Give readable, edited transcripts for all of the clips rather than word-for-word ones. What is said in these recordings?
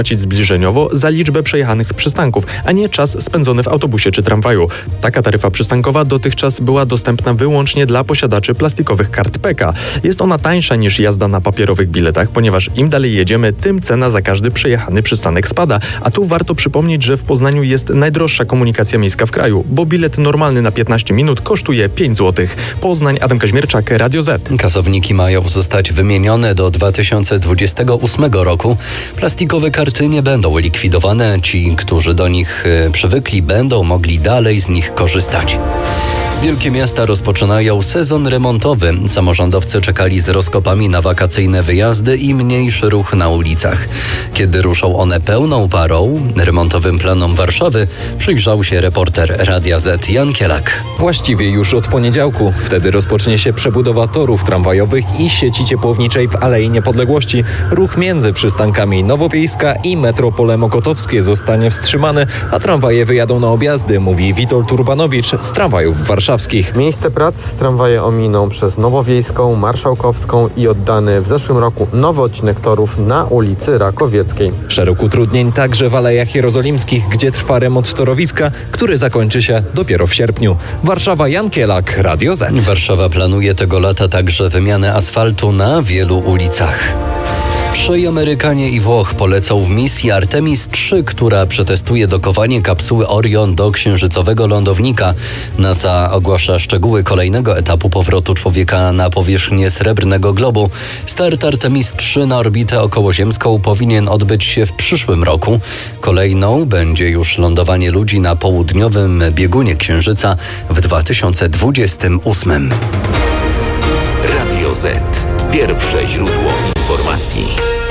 płacić zbliżeniowo za liczbę przejechanych przystanków, a nie czas spędzony w autobusie czy tramwaju. Taka taryfa przystankowa dotychczas była dostępna wyłącznie dla posiadaczy plastikowych kart PEKA. Jest ona tańsza niż jazda na papierowych biletach, ponieważ im dalej jedziemy, tym cena za każdy przejechany przystanek spada. A tu warto przypomnieć, że w Poznaniu jest najdroższa komunikacja miejska w kraju, bo bilet normalny na 15 minut kosztuje 5 zł. Poznań, Adam Kaźmierczak, Radio Z. Kasowniki mają zostać wymienione do 2028 roku. Plastikowe karty nie będą likwidowane. Ci, którzy do nich przywykli, będą mogli dalej z nich korzystać. Wielkie miasta rozpoczynają sezon remontowy. Samorządowcy czekali z rozkopami na wakacyjne wyjazdy i mniejszy ruch na ulicach. Kiedy ruszą one pełną parą, remontowym planom Warszawy przyjrzał się reporter Radia Z Jan Kielak. Właściwie już od poniedziałku. Wtedy rozpocznie się przebudowa torów tramwajowych i sieci ciepłowniczej w Alei Niepodległości. Ruch między przystankami Nowowiejska i Metropole Mokotowskie zostanie wstrzymany, a tramwaje wyjadą na objazdy, mówi Witold Urbanowicz z tramwajów warszawskich. Miejsce prac tramwaje ominą przez Nowowiejską, Marszałkowską i oddany w zeszłym roku nowy odcinek torów na ulicy Rakowieckiej. Szereg utrudnień także w Alejach Jerozolimskich, gdzie trwa remont torowiska, który zakończy się dopiero w sierpniu. Warszawa, Jan Kielak, Radio Z. Warszawa planuje tego lata także wymianę asfaltu na wielu ulicach. Trzej Amerykanie i Włoch polecą w misji Artemis III, która przetestuje dokowanie kapsuły Orion do księżycowego lądownika. NASA ogłasza szczegóły kolejnego etapu powrotu człowieka na powierzchnię Srebrnego Globu. Start Artemis III na orbitę okołoziemską powinien odbyć się w przyszłym roku. Kolejną będzie już lądowanie ludzi na południowym biegunie Księżyca w 2028. Radio Z. Pierwsze źródło informacji.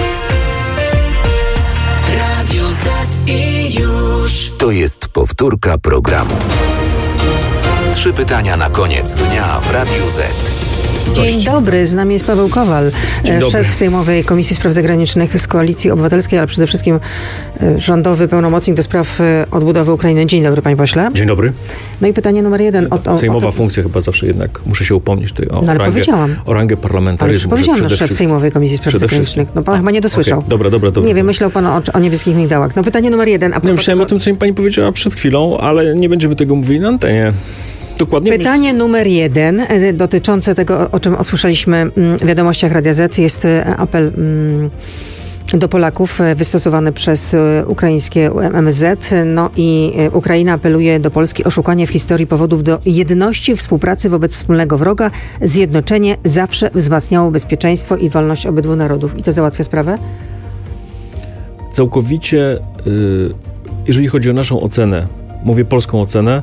Radio Z i już. To jest powtórka programu. 3 pytania na koniec dnia w Radio Z. Dzień dobry, z nami jest Paweł Kowal, szef Sejmowej Komisji Spraw Zagranicznych z Koalicji Obywatelskiej, ale przede wszystkim rządowy pełnomocnik do spraw odbudowy Ukrainy. Dzień dobry, panie pośle. Dzień dobry. No i pytanie numer 1. Sejmowa funkcja chyba zawsze jednak, muszę się upomnieć tutaj o rangę parlamentaryzmu. Ale powiedziałam, szef Sejmowej Komisji Spraw Zagranicznych. No pan chyba nie dosłyszał. Okay. Dobra. Nie wiem, myślał pan o niebieskich migdałach. No pytanie numer 1. Myślałem o tym, co mi pani powiedziała przed chwilą, ale nie będziemy tego mówili na antenie. Dokładnie. Pytanie numer 1 dotyczące tego, o czym usłyszeliśmy w wiadomościach Radia Z, jest apel do Polaków wystosowany przez ukraińskie MSZ. No i Ukraina apeluje do Polski o szukanie w historii powodów do jedności, współpracy wobec wspólnego wroga. Zjednoczenie zawsze wzmacniało bezpieczeństwo i wolność obydwu narodów. I to załatwia sprawę? Całkowicie, jeżeli chodzi o naszą ocenę, mówię polską ocenę,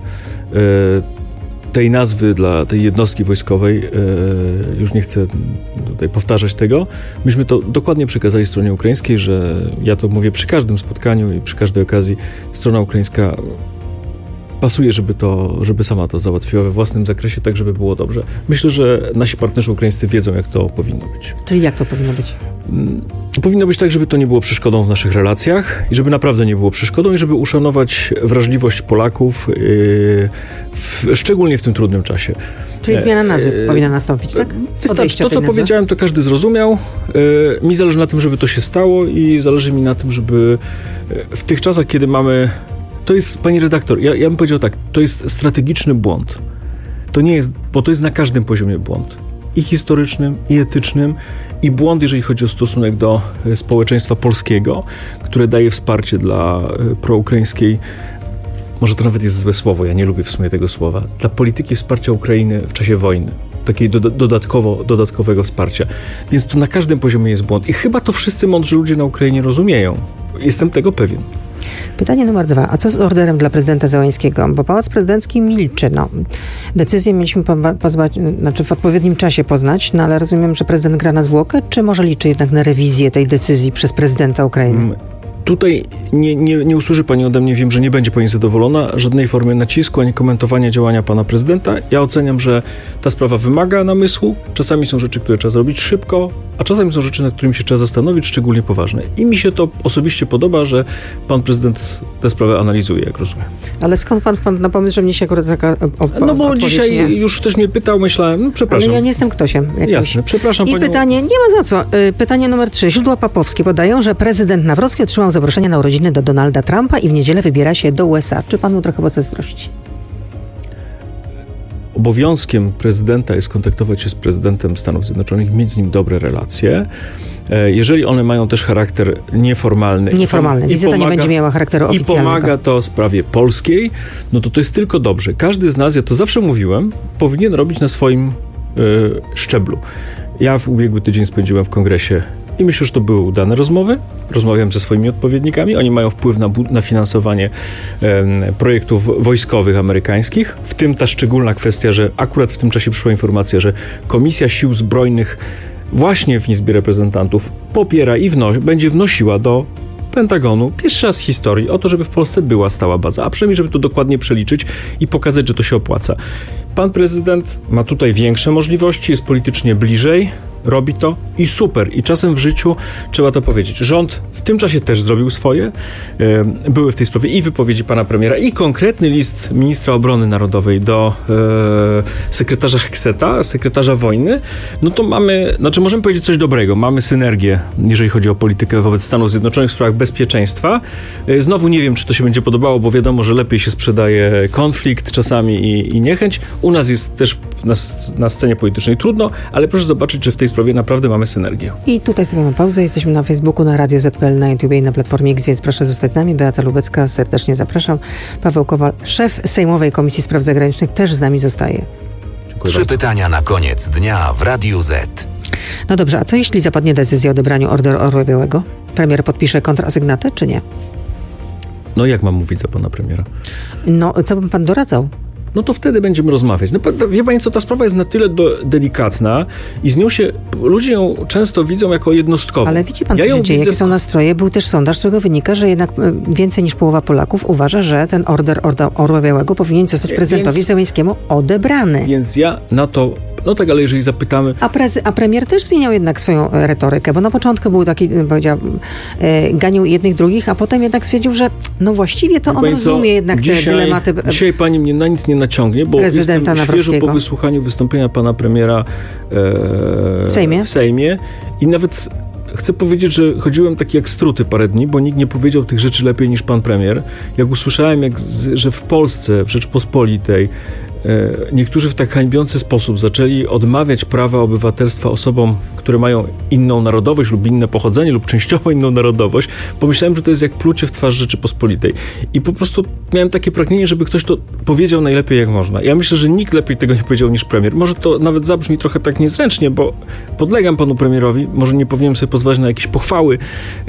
tej nazwy dla tej jednostki wojskowej, już nie chcę tutaj powtarzać tego, myśmy to dokładnie przekazali stronie ukraińskiej, że ja to mówię przy każdym spotkaniu i przy każdej okazji, strona ukraińska pasuje, żeby sama to załatwiła we własnym zakresie, tak żeby było dobrze. Myślę, że nasi partnerzy ukraińscy wiedzą, jak to powinno być. Czyli jak to powinno być? Powinno być tak, żeby to nie było przeszkodą w naszych relacjach i żeby naprawdę nie było przeszkodą i żeby uszanować wrażliwość Polaków, szczególnie w tym trudnym czasie. Czyli zmiana nazwy powinna nastąpić, tak? Wystarczy. To, co powiedziałem, to każdy zrozumiał. Mi zależy na tym, żeby to się stało i zależy mi na tym, żeby w tych czasach, kiedy mamy... To jest, pani redaktor, ja bym powiedział tak, to jest strategiczny błąd. To nie jest, bo to jest na każdym poziomie błąd. I historycznym, i etycznym, i błąd, jeżeli chodzi o stosunek do społeczeństwa polskiego, które daje wsparcie dla proukraińskiej, może to nawet jest złe słowo, ja nie lubię w sumie tego słowa, dla polityki wsparcia Ukrainy w czasie wojny. Takiej dodatkowego wsparcia. Więc to na każdym poziomie jest błąd. I chyba to wszyscy mądrzy ludzie na Ukrainie rozumieją. Jestem tego pewien. Pytanie numer 2. A co z orderem dla prezydenta Zełańskiego? Bo Pałac Prezydencki milczy. Decyzję mieliśmy w odpowiednim czasie poznać, ale rozumiem, że prezydent gra na zwłokę, czy może liczy jednak na rewizję tej decyzji przez prezydenta Ukrainy? Tutaj nie usłyszy pani ode mnie, wiem, że nie będzie pani zadowolona, żadnej formy nacisku, ani komentowania działania pana prezydenta. Ja oceniam, że ta sprawa wymaga namysłu. Czasami są rzeczy, które trzeba zrobić szybko, a czasami są rzeczy, nad którymi się trzeba zastanowić, szczególnie poważne. I mi się to osobiście podoba, że pan prezydent tę sprawę analizuje, jak rozumiem. Ale skąd pan wpadł na pomysł, że mnie się akurat taka No bo dzisiaj już ktoś mnie pytał, myślałem, przepraszam. Ale ja nie jestem ktośem jakimś. Jasne, przepraszam panią. I pytanie, nie ma za co. Pytanie numer 3. Źródła papowskie podają, że prezydent Nawrocki otrzymał zaproszenia na urodziny do Donalda Trumpa i w niedzielę wybiera się do USA. Czy pan mu trochę pozazdrości? Obowiązkiem prezydenta jest kontaktować się z prezydentem Stanów Zjednoczonych, mieć z nim dobre relacje. Jeżeli one mają też charakter nieformalny. Wizyta nie będzie miała charakteru oficjalnego. I pomaga to sprawie polskiej, no to jest tylko dobrze. Każdy z nas, ja to zawsze mówiłem, powinien robić na swoim szczeblu. Ja w ubiegły tydzień spędziłem w kongresie i myślę, że to były udane rozmowy. Rozmawiałem ze swoimi odpowiednikami. Oni mają wpływ na finansowanie projektów wojskowych amerykańskich. W tym ta szczególna kwestia, że akurat w tym czasie przyszła informacja, że Komisja Sił Zbrojnych właśnie w Izbie Reprezentantów popiera i będzie wnosiła do Pentagonu pierwszy raz w historii o to, żeby w Polsce była stała baza, a przynajmniej żeby to dokładnie przeliczyć i pokazać, że to się opłaca. Pan prezydent ma tutaj większe możliwości, jest politycznie bliżej, robi to i super. I czasem w życiu trzeba to powiedzieć. Rząd w tym czasie też zrobił swoje. Były w tej sprawie i wypowiedzi pana premiera, i konkretny list ministra obrony narodowej do sekretarza Hekseta, sekretarza wojny. No to możemy powiedzieć coś dobrego. Mamy synergię, jeżeli chodzi o politykę wobec Stanów Zjednoczonych w sprawach bezpieczeństwa. Znowu nie wiem, czy to się będzie podobało, bo wiadomo, że lepiej się sprzedaje konflikt czasami i niechęć. U nas jest też na scenie politycznej trudno, ale proszę zobaczyć, że w tej sprawie naprawdę mamy synergię. I tutaj stawiamy pauzę. Jesteśmy na Facebooku, na Radio Z.pl, na YouTube i na Platformie X, więc proszę zostać z nami. Beata Lubecka, serdecznie zapraszam. Paweł Kowal, szef Sejmowej Komisji Spraw Zagranicznych, też z nami zostaje. Trzy pytania na koniec dnia w Radiu Z. No dobrze, a co jeśli zapadnie decyzja o odebraniu Orderu Orła Białego? Premier podpisze kontrasygnatę, czy nie? No jak mam mówić za pana premiera? No, co bym pan doradzał? No to wtedy będziemy rozmawiać. No, wie pani co, ta sprawa jest na tyle delikatna i z nią ludzie ją często widzą jako jednostkową. Ale widzi pan, co się dzieje, jakie są nastroje. Był też sondaż, z którego wynika, że jednak więcej niż połowa Polaków uważa, że ten Order Orła Białego powinien zostać prezydentowi Zełenskiemu odebrany. Więc ja na to... No tak, ale jeżeli zapytamy... A premier też zmieniał jednak swoją retorykę, bo na początku był taki, powiedział, ganił jednych, drugich, a potem jednak stwierdził, że no właściwie to on rozumie jednak te dylematy. Dzisiaj pani mnie na nic nie naciągnie, bo jestem świeżo po wysłuchaniu wystąpienia pana premiera w Sejmie i nawet... Chcę powiedzieć, że chodziłem taki jak struty parę dni, bo nikt nie powiedział tych rzeczy lepiej niż pan premier. Jak usłyszałem, że w Polsce, w Rzeczpospolitej, niektórzy w tak hańbiący sposób zaczęli odmawiać prawa obywatelstwa osobom, które mają inną narodowość lub inne pochodzenie lub częściowo inną narodowość, pomyślałem, że to jest jak plucie w twarz Rzeczypospolitej. I po prostu miałem takie pragnienie, żeby ktoś to powiedział najlepiej jak można. Ja myślę, że nikt lepiej tego nie powiedział niż premier. Może to nawet zabrzmi trochę tak niezręcznie, bo podlegam panu premierowi, może nie powinienem sobie pozwolić na jakieś pochwały,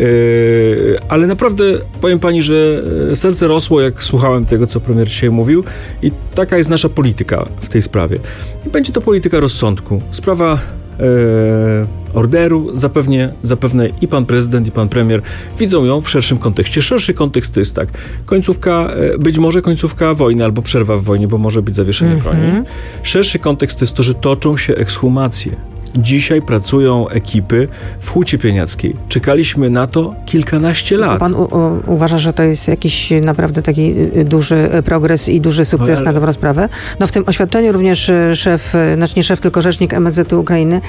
ale naprawdę powiem pani, że serce rosło, jak słuchałem tego, co premier dzisiaj mówił, i taka jest nasza polityka w tej sprawie. I będzie to polityka rozsądku. Sprawa orderu zapewne i pan prezydent, i pan premier widzą ją w szerszym kontekście. Szerszy kontekst to jest tak, być może końcówka wojny albo przerwa w wojnie, bo może być zawieszenie broni. Szerszy kontekst to jest to, że toczą się ekshumacje. Dzisiaj pracują ekipy w Hucie Pieniackiej. Czekaliśmy na to kilkanaście lat. Pan uważa, że to jest jakiś naprawdę taki duży progres i duży sukces na dobrą sprawę? No w tym oświadczeniu również nie szef, tylko rzecznik MSZ-u Ukrainy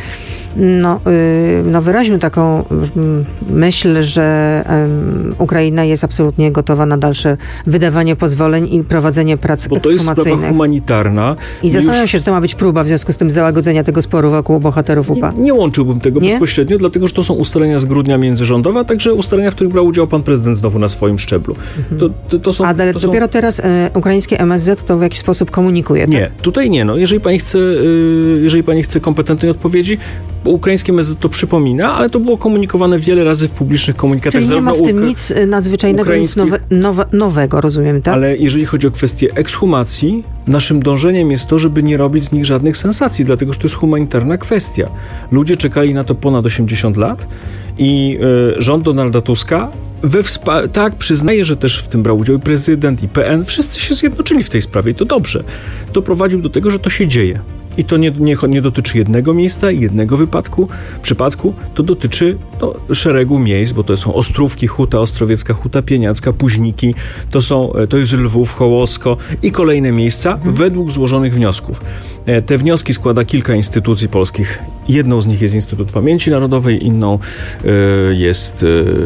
wyraził taką myśl, że Ukraina jest absolutnie gotowa na dalsze wydawanie pozwoleń i prowadzenie prac ekshumacyjnych. Bo to jest sprawa humanitarna. I zastanawiam się, że to ma być próba w związku z tym załagodzenia tego sporu wokół bohaterów UPA. Nie łączyłbym tego bezpośrednio, dlatego że to są ustalenia z grudnia międzyrządowe, a także ustalenia, w których brał udział pan prezydent znowu na swoim szczeblu. Dopiero teraz ukraińskie MSZ to w jakiś sposób komunikuje, tak? Nie, tutaj nie. No. Jeżeli pani chce kompetentnej odpowiedzi, bo ukraińskie MSZ to przypomina, ale to było komunikowane wiele razy w publicznych komunikatach. Czyli nie ma w tym nic nadzwyczajnego, nic nowego, rozumiem, tak? Ale jeżeli chodzi o kwestię ekshumacji, naszym dążeniem jest to, żeby nie robić z nich żadnych sensacji, dlatego że to jest humanitarna kwestia. Ludzie czekali na to ponad 80 lat i rząd Donalda Tuska przyznaje, że też w tym brał udział i prezydent, i PN. Wszyscy się zjednoczyli w tej sprawie i to dobrze. Doprowadził do tego, że to się dzieje. I to nie dotyczy jednego miejsca, jednego przypadku, to dotyczy szeregu miejsc, bo to są Ostrówki, Huta Ostrowiecka, Huta Pieniacka, Późniki, to jest Lwów, Hołosko i kolejne miejsca według złożonych wniosków. Te wnioski składa kilka instytucji polskich. Jedną z nich jest Instytut Pamięci Narodowej, inną jest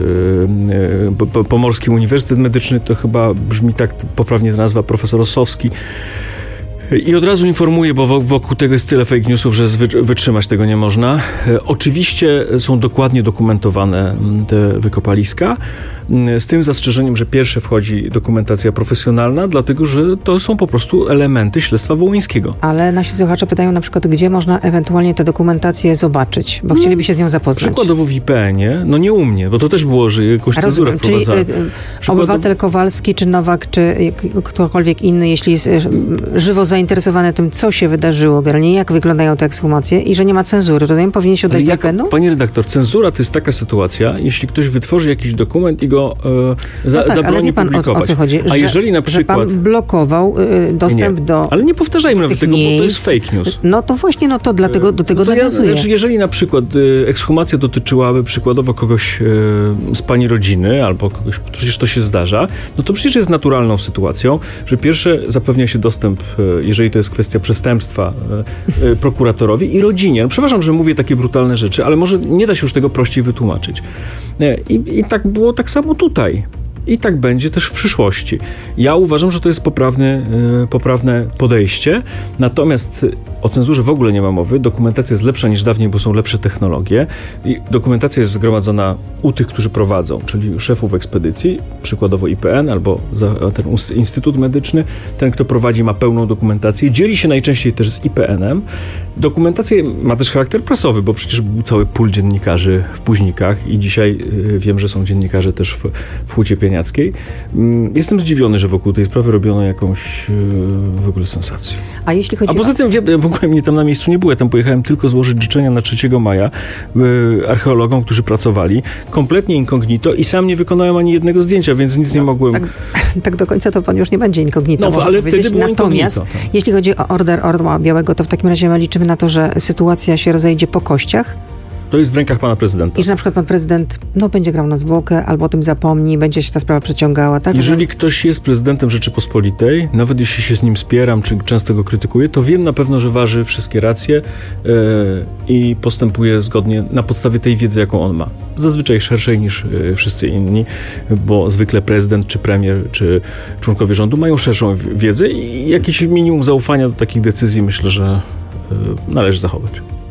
Pomorski Uniwersytet Medyczny, to chyba brzmi tak poprawnie ta nazwa, profesor Ossowski. I od razu informuję, bo wokół tego jest tyle fake newsów, że wytrzymać tego nie można. Oczywiście są dokładnie dokumentowane te wykopaliska, z tym zastrzeżeniem, że pierwsze wchodzi dokumentacja profesjonalna, dlatego że to są po prostu elementy śledztwa wołyńskiego. Ale nasi słuchacze pytają na przykład, gdzie można ewentualnie tę dokumentację zobaczyć, bo chcieliby się z nią zapoznać. Przykładowo w IPN-ie, nie u mnie, bo to też było, że jakąś cenzurę wprowadzała. Czyli obywatel Kowalski, czy Nowak, czy ktokolwiek inny, jeśli jest żywo zainteresowany tym, co się wydarzyło, generalnie jak wyglądają te ekshumacje i że nie ma cenzury, to powinien się oddać do IPN-u? Panie redaktor, cenzura to jest taka sytuacja, jeśli ktoś wytworzy jakiś dokument i go zabroni publikować. O co chodzi? Jeżeli na przykład... Że pan blokował dostęp do... Ale nie powtarzajmy nawet tego, bo to jest fake news. No to właśnie, to dlatego do tego nawiązuję. Jeżeli na przykład ekshumacja dotyczyłaby przykładowo kogoś z pani rodziny, albo kogoś, przecież to się zdarza, no to przecież jest naturalną sytuacją, że pierwsze zapewnia się dostęp, jeżeli to jest kwestia przestępstwa, prokuratorowi i rodzinie. No, przepraszam, że mówię takie brutalne rzeczy, ale może nie da się już tego prościej wytłumaczyć. I tak było tak samo tutaj. I tak będzie też w przyszłości. Ja uważam, że to jest poprawne podejście, natomiast o cenzurze w ogóle nie ma mowy. Dokumentacja jest lepsza niż dawniej, bo są lepsze technologie. I dokumentacja jest zgromadzona u tych, którzy prowadzą, czyli szefów ekspedycji, przykładowo IPN albo ten Instytut Medyczny. Ten, kto prowadzi, ma pełną dokumentację. Dzieli się najczęściej też z IPN-em. Dokumentacja ma też charakter prasowy, bo przecież był cały pól dziennikarzy w Późnikach i dzisiaj wiem, że są dziennikarze też w Hucie Pieniackiej. Jestem zdziwiony, że wokół tej sprawy robiono jakąś w ogóle sensację. A jeśli chodzi poza tym w ogóle mnie tam na miejscu nie było. Ja tam pojechałem tylko złożyć życzenia na 3 maja archeologom, którzy pracowali kompletnie incognito i sam nie wykonałem ani jednego zdjęcia, więc nic nie mogłem... Tak do końca to pan już nie będzie incognito. No, ale wtedy było Natomiast incognito, tak. Jeśli chodzi o Order Orła Białego, to w takim razie liczymy na to, że sytuacja się rozejdzie po kościach? To jest w rękach pana prezydenta. I że na przykład pan prezydent będzie grał na zwłokę, albo o tym zapomni, będzie się ta sprawa przeciągała, tak? Jeżeli ktoś jest prezydentem Rzeczypospolitej, nawet jeśli się z nim spieram, czy często go krytykuję, to wiem na pewno, że waży wszystkie racje i postępuje zgodnie na podstawie tej wiedzy, jaką on ma. Zazwyczaj szerszej niż wszyscy inni, bo zwykle prezydent, czy premier, czy członkowie rządu mają szerszą wiedzę i jakieś minimum zaufania do takich decyzji myślę, że należy zachować.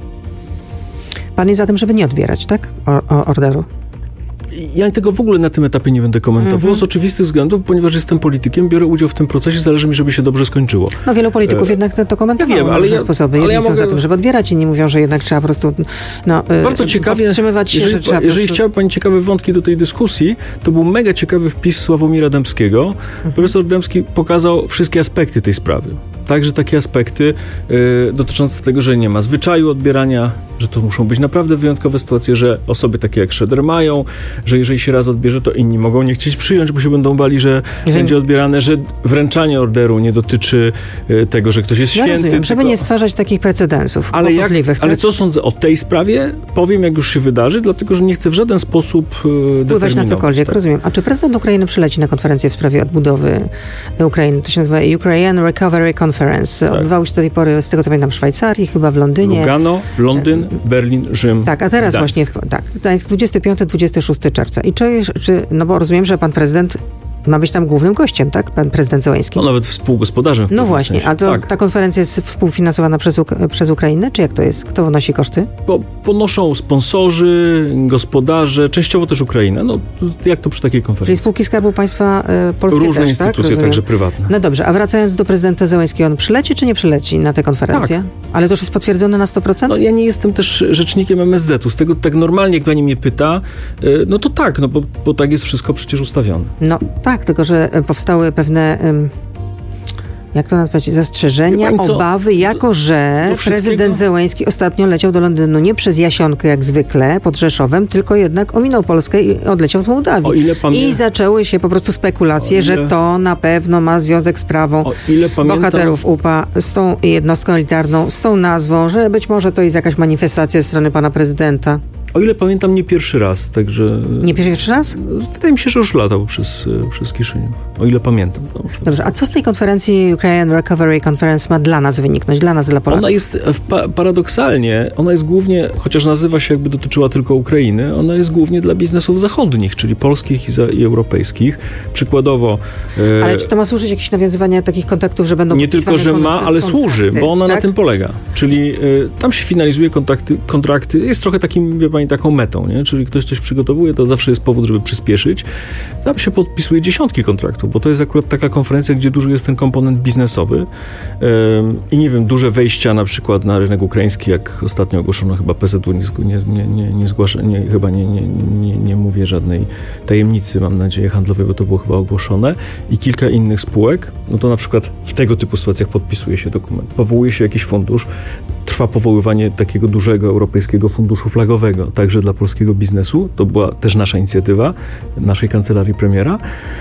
Pan jest za tym, żeby nie odbierać, tak? Orderu. Ja tego w ogóle na tym etapie nie będę komentował z oczywistych względów, ponieważ jestem politykiem, biorę udział w tym procesie, zależy mi, żeby się dobrze skończyło. No wielu polityków jednak to komentowało na różne sposoby. Jedni są za tym, żeby odbierać, inni mówią, że jednak trzeba po prostu bardzo ciekawie, powstrzymywać się, że trzeba jeżeli chciała pani ciekawe wątki do tej dyskusji, to był mega ciekawy wpis Sławomira Dębskiego. Profesor Dębski pokazał wszystkie aspekty tej sprawy. Także takie aspekty dotyczące tego, że nie ma zwyczaju odbierania, że to muszą być naprawdę wyjątkowe sytuacje, że osoby takie jak Schroeder mają, że jeżeli się raz odbierze, to inni mogą nie chcieć przyjąć, bo się będą bali, że będzie odbierane, że wręczanie orderu nie dotyczy tego, że ktoś jest święty. Rozumiem, żeby nie stwarzać takich precedensów kłopotliwych. Ale co sądzę o tej sprawie? Powiem, jak już się wydarzy, dlatego, że nie chcę w żaden sposób wpływać na cokolwiek, tak. Rozumiem. A czy prezydent Ukrainy przyleci na konferencję w sprawie odbudowy Ukrainy? To się nazywa Ukraine Recovery Conference. Tak. Odbywał się do tej pory, z tego co pamiętam, w Szwajcarii, chyba w Londynie. Lugano, Londyn, Berlin, Rzym. Tak, a teraz Gdańsk. właśnie Gdańsk 25-26 czerwca. I bo rozumiem, że pan prezydent ma być tam głównym gościem, tak? Pan prezydent Zełenski. No nawet współgospodarzem. No właśnie, sensie. a to ta konferencja jest współfinansowana przez Ukrainę, czy jak to jest? Kto ponosi koszty? Ponoszą sponsorzy, gospodarze, częściowo też Ukraina. No jak to przy takiej konferencji? Czyli spółki Skarbu Państwa polskie różne też, instytucje, tak? także prywatne. No dobrze, a wracając do prezydenta Zełenskiego, on przyleci czy nie przyleci na tę konferencję? Tak. Ale to już jest potwierdzone na 100%? No ja nie jestem też rzecznikiem MSZ-u. Z tego tak normalnie, jak pani mnie pyta, no to tak, no bo tak jest wszystko przecież ustawione. No tak, tylko że powstały pewne jak to nazwać, zastrzeżenia, obawy, jako że prezydent Zełenski ostatnio leciał do Londynu nie przez Jasionkę jak zwykle pod Rzeszowem, tylko jednak ominął Polskę i odleciał z Mołdawii. I zaczęły się po prostu spekulacje, że to na pewno ma związek z sprawą bohaterów UPA, z tą jednostką elitarną, z tą nazwą, że być może to jest jakaś manifestacja ze strony pana prezydenta. O ile pamiętam, nie pierwszy raz, także... Nie pierwszy raz? Wydaje mi się, że już latał przez Kiszyniów. O ile pamiętam. Dobrze, a co z tej konferencji Ukraine Recovery Conference ma dla nas wyniknąć, dla nas, dla Polaków? Ona jest paradoksalnie, ona jest głównie, chociaż nazywa się jakby dotyczyła tylko Ukrainy, ona jest głównie dla biznesów zachodnich, czyli polskich i europejskich. Przykładowo... Ale czy to ma służyć jakieś nawiązywanie takich kontaktów, że będą... Nie tylko, że ma, ale służy, bo ona na tym polega. Czyli tam się finalizuje kontrakty. Jest trochę takim, wie pani, taką metą, nie? Czyli ktoś coś przygotowuje, to zawsze jest powód, żeby przyspieszyć. Tam się podpisuje dziesiątki kontraktów, bo to jest akurat taka konferencja, gdzie duży jest ten komponent biznesowy i nie wiem, duże wejścia na przykład na rynek ukraiński, jak ostatnio ogłoszono, chyba PZU nie zgłasza, chyba nie mówię żadnej tajemnicy, mam nadzieję, handlowej, bo to było chyba ogłoszone, i kilka innych spółek, no to na przykład w tego typu sytuacjach podpisuje się dokument. Powołuje się jakiś fundusz, trwa powoływanie takiego dużego europejskiego funduszu flagowego, także dla polskiego biznesu. To była też nasza inicjatywa, naszej kancelarii premiera.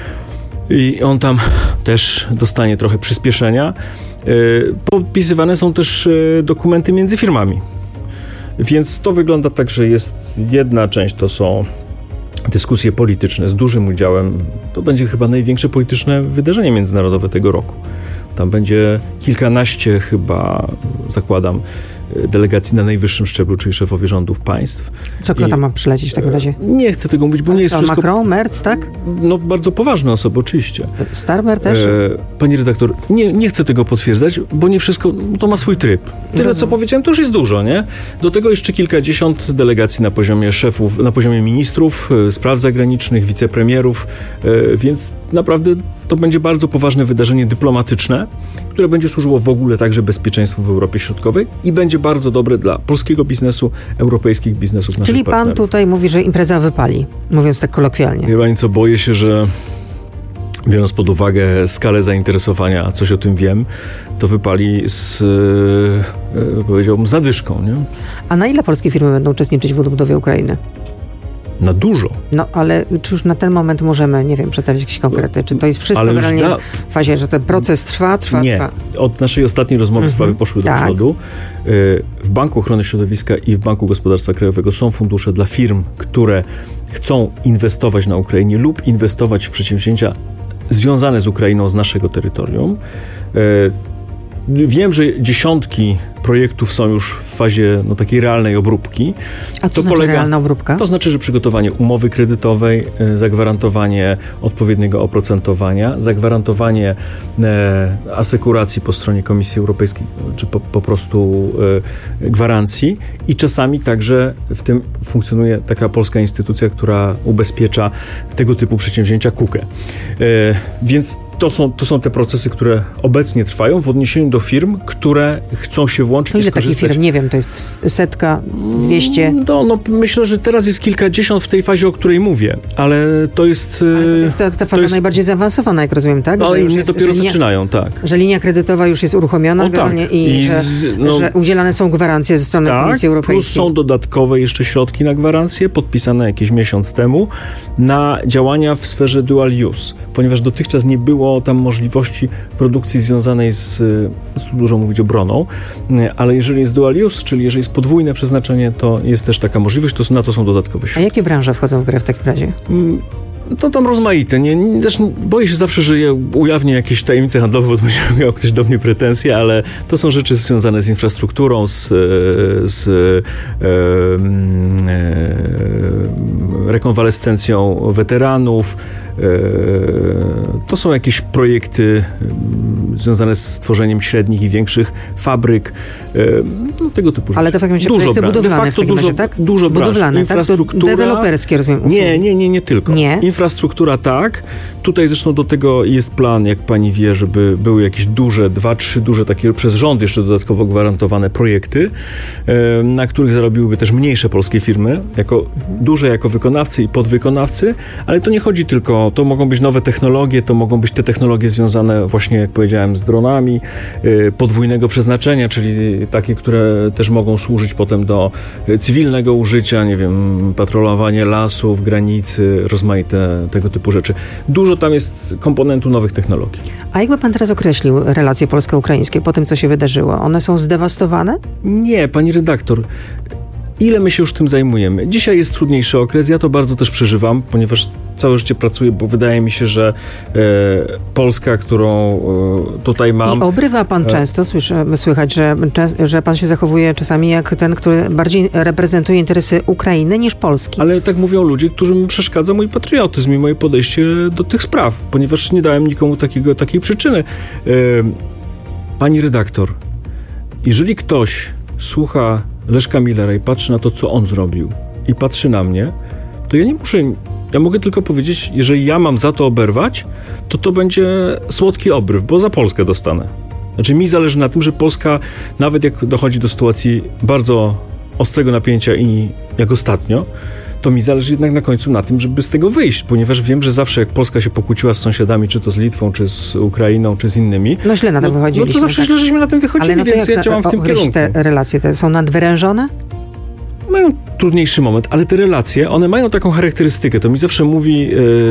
I on tam też dostanie trochę przyspieszenia. Podpisywane są też dokumenty między firmami. Więc to wygląda tak, że jest jedna część, to są dyskusje polityczne z dużym udziałem. To będzie chyba największe polityczne wydarzenie międzynarodowe tego roku. Tam będzie kilkanaście chyba, zakładam, delegacji na najwyższym szczeblu, czyli szefowie rządów państw. Kto tam ma przylecieć w takim razie? Nie chcę tego mówić, bo nie jest wszystko... Macron, Merz, tak? No, bardzo poważne osoby, oczywiście. Starmer też? Pani redaktor, nie chcę tego potwierdzać, bo nie wszystko, to ma swój tryb. Tyle, co powiedziałem, to już jest dużo, nie? Do tego jeszcze kilkadziesiąt delegacji na poziomie szefów, na poziomie ministrów, spraw zagranicznych, wicepremierów, więc naprawdę to będzie bardzo poważne wydarzenie dyplomatyczne, które będzie służyło w ogóle także bezpieczeństwu w Europie Środkowej i będzie bardzo dobre dla polskiego biznesu, europejskich biznesów naszych Czyli partnerów. Pan tutaj mówi, że impreza wypali, mówiąc tak kolokwialnie. Wie pani co, boję się, że biorąc pod uwagę skalę zainteresowania, coś o tym wiem, to wypali powiedziałbym, z nadwyżką, nie? A na ile polskie firmy będą uczestniczyć w odbudowie Ukrainy? Na dużo. No, ale czy już na ten moment możemy, nie wiem, przedstawić jakieś konkrety? Czy to jest wszystko generalnie w fazie, że ten proces trwa? Nie. Od naszej ostatniej rozmowy sprawy poszły do przodu. W Banku Ochrony Środowiska i w Banku Gospodarstwa Krajowego są fundusze dla firm, które chcą inwestować na Ukrainie lub inwestować w przedsięwzięcia związane z Ukrainą, z naszego terytorium. Wiem, że dziesiątki projektów są już w fazie takiej realnej obróbki. A co znaczy realna obróbka? To znaczy, że przygotowanie umowy kredytowej, zagwarantowanie odpowiedniego oprocentowania, zagwarantowanie asekuracji po stronie Komisji Europejskiej, czy po prostu gwarancji, i czasami także w tym funkcjonuje taka polska instytucja, która ubezpiecza tego typu przedsięwzięcia KUKE. Więc to są te procesy, które obecnie trwają w odniesieniu do firm, które chcą się włączyć i skorzystać. Ile takich firm? Nie wiem, to jest 100, 200? No, myślę, że teraz jest kilkadziesiąt w tej fazie, o której mówię, ale to jest... Ale to jest ta faza najbardziej zaawansowana, jak rozumiem, tak? No, inne dopiero zaczynają, tak. Że linia kredytowa już jest uruchomiona i że udzielane są gwarancje ze strony Komisji Europejskiej. Plus są dodatkowe jeszcze środki na gwarancje, podpisane jakiś miesiąc temu, na działania w sferze dual use, ponieważ dotychczas nie było tam możliwości produkcji związanej z dużo mówić obroną, ale jeżeli jest dual use, czyli jeżeli jest podwójne przeznaczenie, to jest też taka możliwość, na to są dodatkowe środki. A jakie branże wchodzą w grę w takim razie? To tam rozmaite. Zresztą boję się zawsze, że ja ujawnię jakieś tajemnice handlowe, bo to będzie miał ktoś do mnie pretensje, ale to są rzeczy związane z infrastrukturą, z rekonwalescencją weteranów. To są jakieś projekty związane z tworzeniem średnich i większych fabryk, tego typu rzeczy. Ale to w takim razie projekty budowlane w takim razie, tak? Dużo budowlane, infrastruktura. Tak? Deweloperskie, rozumiem. Nie tylko. Nie? Infrastruktura tak. Tutaj zresztą do tego jest plan, jak pani wie, żeby były jakieś duże, 2-3 duże takie przez rząd jeszcze dodatkowo gwarantowane projekty, na których zarobiłyby też mniejsze polskie firmy, duże jako wykonawcy i podwykonawcy, ale to nie chodzi tylko, to mogą być nowe technologie, to mogą być te technologie związane właśnie, jak powiedziałem, powiedziałem, z dronami podwójnego przeznaczenia, czyli takie, które też mogą służyć potem do cywilnego użycia, nie wiem, patrolowanie lasów, granicy, rozmaite tego typu rzeczy. Dużo tam jest komponentu nowych technologii. A jakby pan teraz określił relacje polsko-ukraińskie po tym, co się wydarzyło? One są zdewastowane? Nie, pani redaktor. Ile my się już tym zajmujemy? Dzisiaj jest trudniejszy okres, ja to bardzo też przeżywam, ponieważ całe życie pracuję, bo wydaje mi się, że Polska, którą tutaj mam... I obrywa pan często, słychać, że pan się zachowuje czasami jak ten, który bardziej reprezentuje interesy Ukrainy niż Polski. Ale tak mówią ludzie, którym przeszkadza mój patriotyzm i moje podejście do tych spraw, ponieważ nie dałem nikomu takiej przyczyny. Pani redaktor, jeżeli ktoś słucha Leszka Millera i patrzy na to, co on zrobił i patrzy na mnie, to ja nie muszę, ja mogę tylko powiedzieć, jeżeli ja mam za to oberwać, to będzie słodki obryw, bo za Polskę dostanę. Znaczy mi zależy na tym, że Polska, nawet jak dochodzi do sytuacji bardzo ostrego napięcia i jak ostatnio, to mi zależy jednak na końcu na tym, żeby z tego wyjść, ponieważ wiem, że zawsze jak Polska się pokłóciła z sąsiadami, czy to z Litwą, czy z Ukrainą, czy z innymi... No źle na tym wychodziliśmy. No to zawsze źle żeśmy na tym wychodzili, ale więc ja działam w tym kierunku. Te relacje są nadwyrężone? Mają trudniejszy moment, ale te relacje, one mają taką charakterystykę. To mi zawsze mówi,